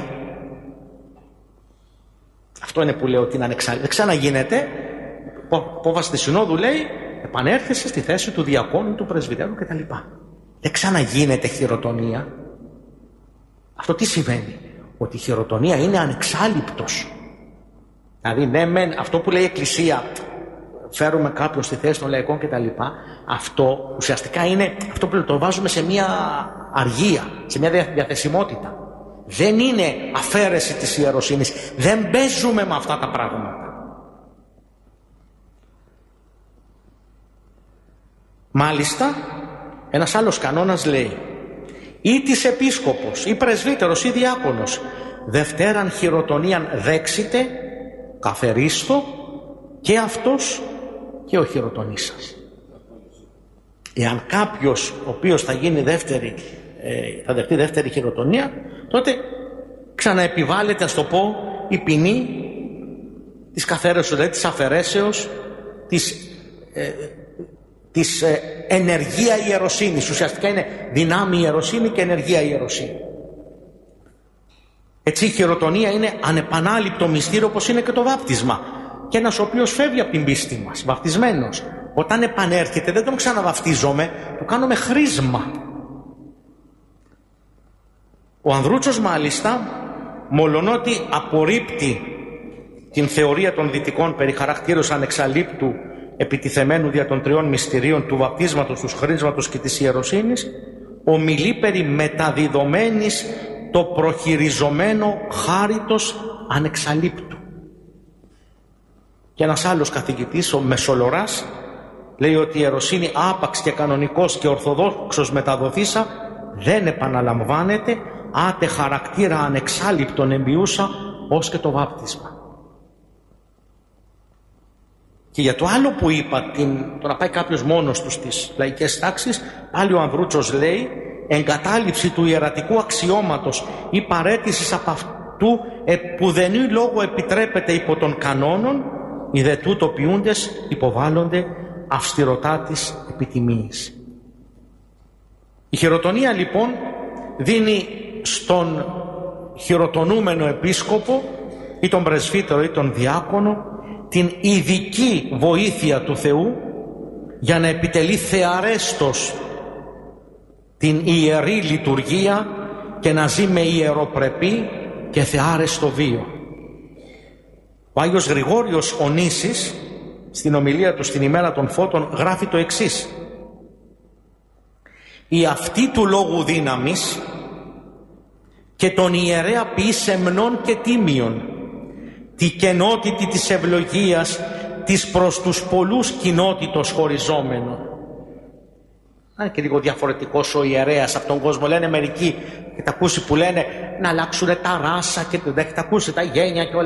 Αυτό είναι που λέω ότι είναι ανεξάρτητο. Δεν ξαναγίνεται. Απόφαση της Συνόδου λέει επανέρχεσαι στη θέση του διακόνου, του πρεσβυτέρου κτλ. Δεν ξαναγίνεται χειροτονία. Αυτό τι σημαίνει? Ότι η χειροτονία είναι ανεξάλληπτος. Δηλαδή ναι μεν αυτό που λέει η Εκκλησία, φέρουμε κάποιον στη θέση των λαϊκών κτλ. Αυτό ουσιαστικά είναι αυτό που το βάζουμε σε μια αργία, σε μια διαθεσιμότητα. Δεν είναι αφαίρεση της ιεροσύνης. Δεν παίζουμε με αυτά τα πράγματα. Μάλιστα, ένας άλλος κανόνας λέει: ή της επίσκοπος, ή πρεσβύτερος, ή διάκονος, δευτέραν χειροτονίαν δέξιτε, καθερίστο, και αυτός και ο χειροτονής σας. Εάν κάποιος ο οποίος θα γίνει δεύτερη, ε, θα δεχτεί δεύτερη χειροτονία, τότε ξαναεπιβάλλεται, ας το πω, η ποινή της καθαίρεσεως, δηλαδή της αφαιρέσεως, της, ε, της ε, ενεργεία ιεροσύνης. Ουσιαστικά είναι δυνάμει ιεροσύνη και ενεργεία ιεροσύνη. Έτσι η χειροτονία είναι ανεπανάληπτο μυστήριο, όπως είναι και το βάπτισμα. Και ένας ο οποίος φεύγει από την πίστη μας, βαπτισμένος, όταν επανέρχεται δεν τον ξαναβαπτίζομαι, το κάνουμε χρήσμα. Ο Ανδρούτσος μάλιστα, μολονότι απορρίπτει την θεωρία των δυτικών περί χαρακτήρως ανεξαλείπτου επιτιθεμένου δια των τριών μυστηρίων του βαπτίσματος, του χρήσματος και της ιεροσύνης, ομιλεί περί μεταδιδομένης το προχειριζομένο χάριτος ανεξαλείπτου. Και ένας άλλος καθηγητής, ο Μεσολοράς, λέει ότι η ιεροσύνη άπαξ και κανονικός και ορθοδόξος μεταδοθήσα δεν επαναλαμβάνεται, άτε χαρακτήρα ανεξάλειπτον εμπιούσα ως και το βάπτισμα. Και για το άλλο που είπα, την, το να πάει κάποιος μόνος του στις λαϊκές τάξεις, πάλι ο Ανδρούτσος λέει εγκατάλειψη του ιερατικού αξιώματος ή παρέτησης από αυτού επουδενή λόγο επιτρέπεται υπό των κανόνων, οι δε τούτο ποιούντες υποβάλλονται αυστηρωτά της επιτιμίας. Η χειροτονία λοιπόν δίνει στον χειροτονούμενο επίσκοπο ή τον πρεσβύτερο ή τον διάκονο την ειδική βοήθεια του Θεού για να επιτελεί θεαρέστος την ιερή λειτουργία και να ζει με ιεροπρεπή και θεάρεστο βίο. Ο Άγιος Γρηγόριος ο Νήσης στην ομιλία του στην ημέρα των φώτων γράφει το εξής: η αυτή του λόγου δύναμης και τον ιερέα ποιή σεμνών και τίμιων, τη κενότητη της ευλογίας της προς τους πολλούς κοινότητος χωριζόμενων. Αν και λίγο διαφορετικός ο ιερέας από τον κόσμο, λένε μερικοί, και τα ακούσει που λένε να αλλάξουν τα ράσα και τα ακούσει τα γένια και όλα.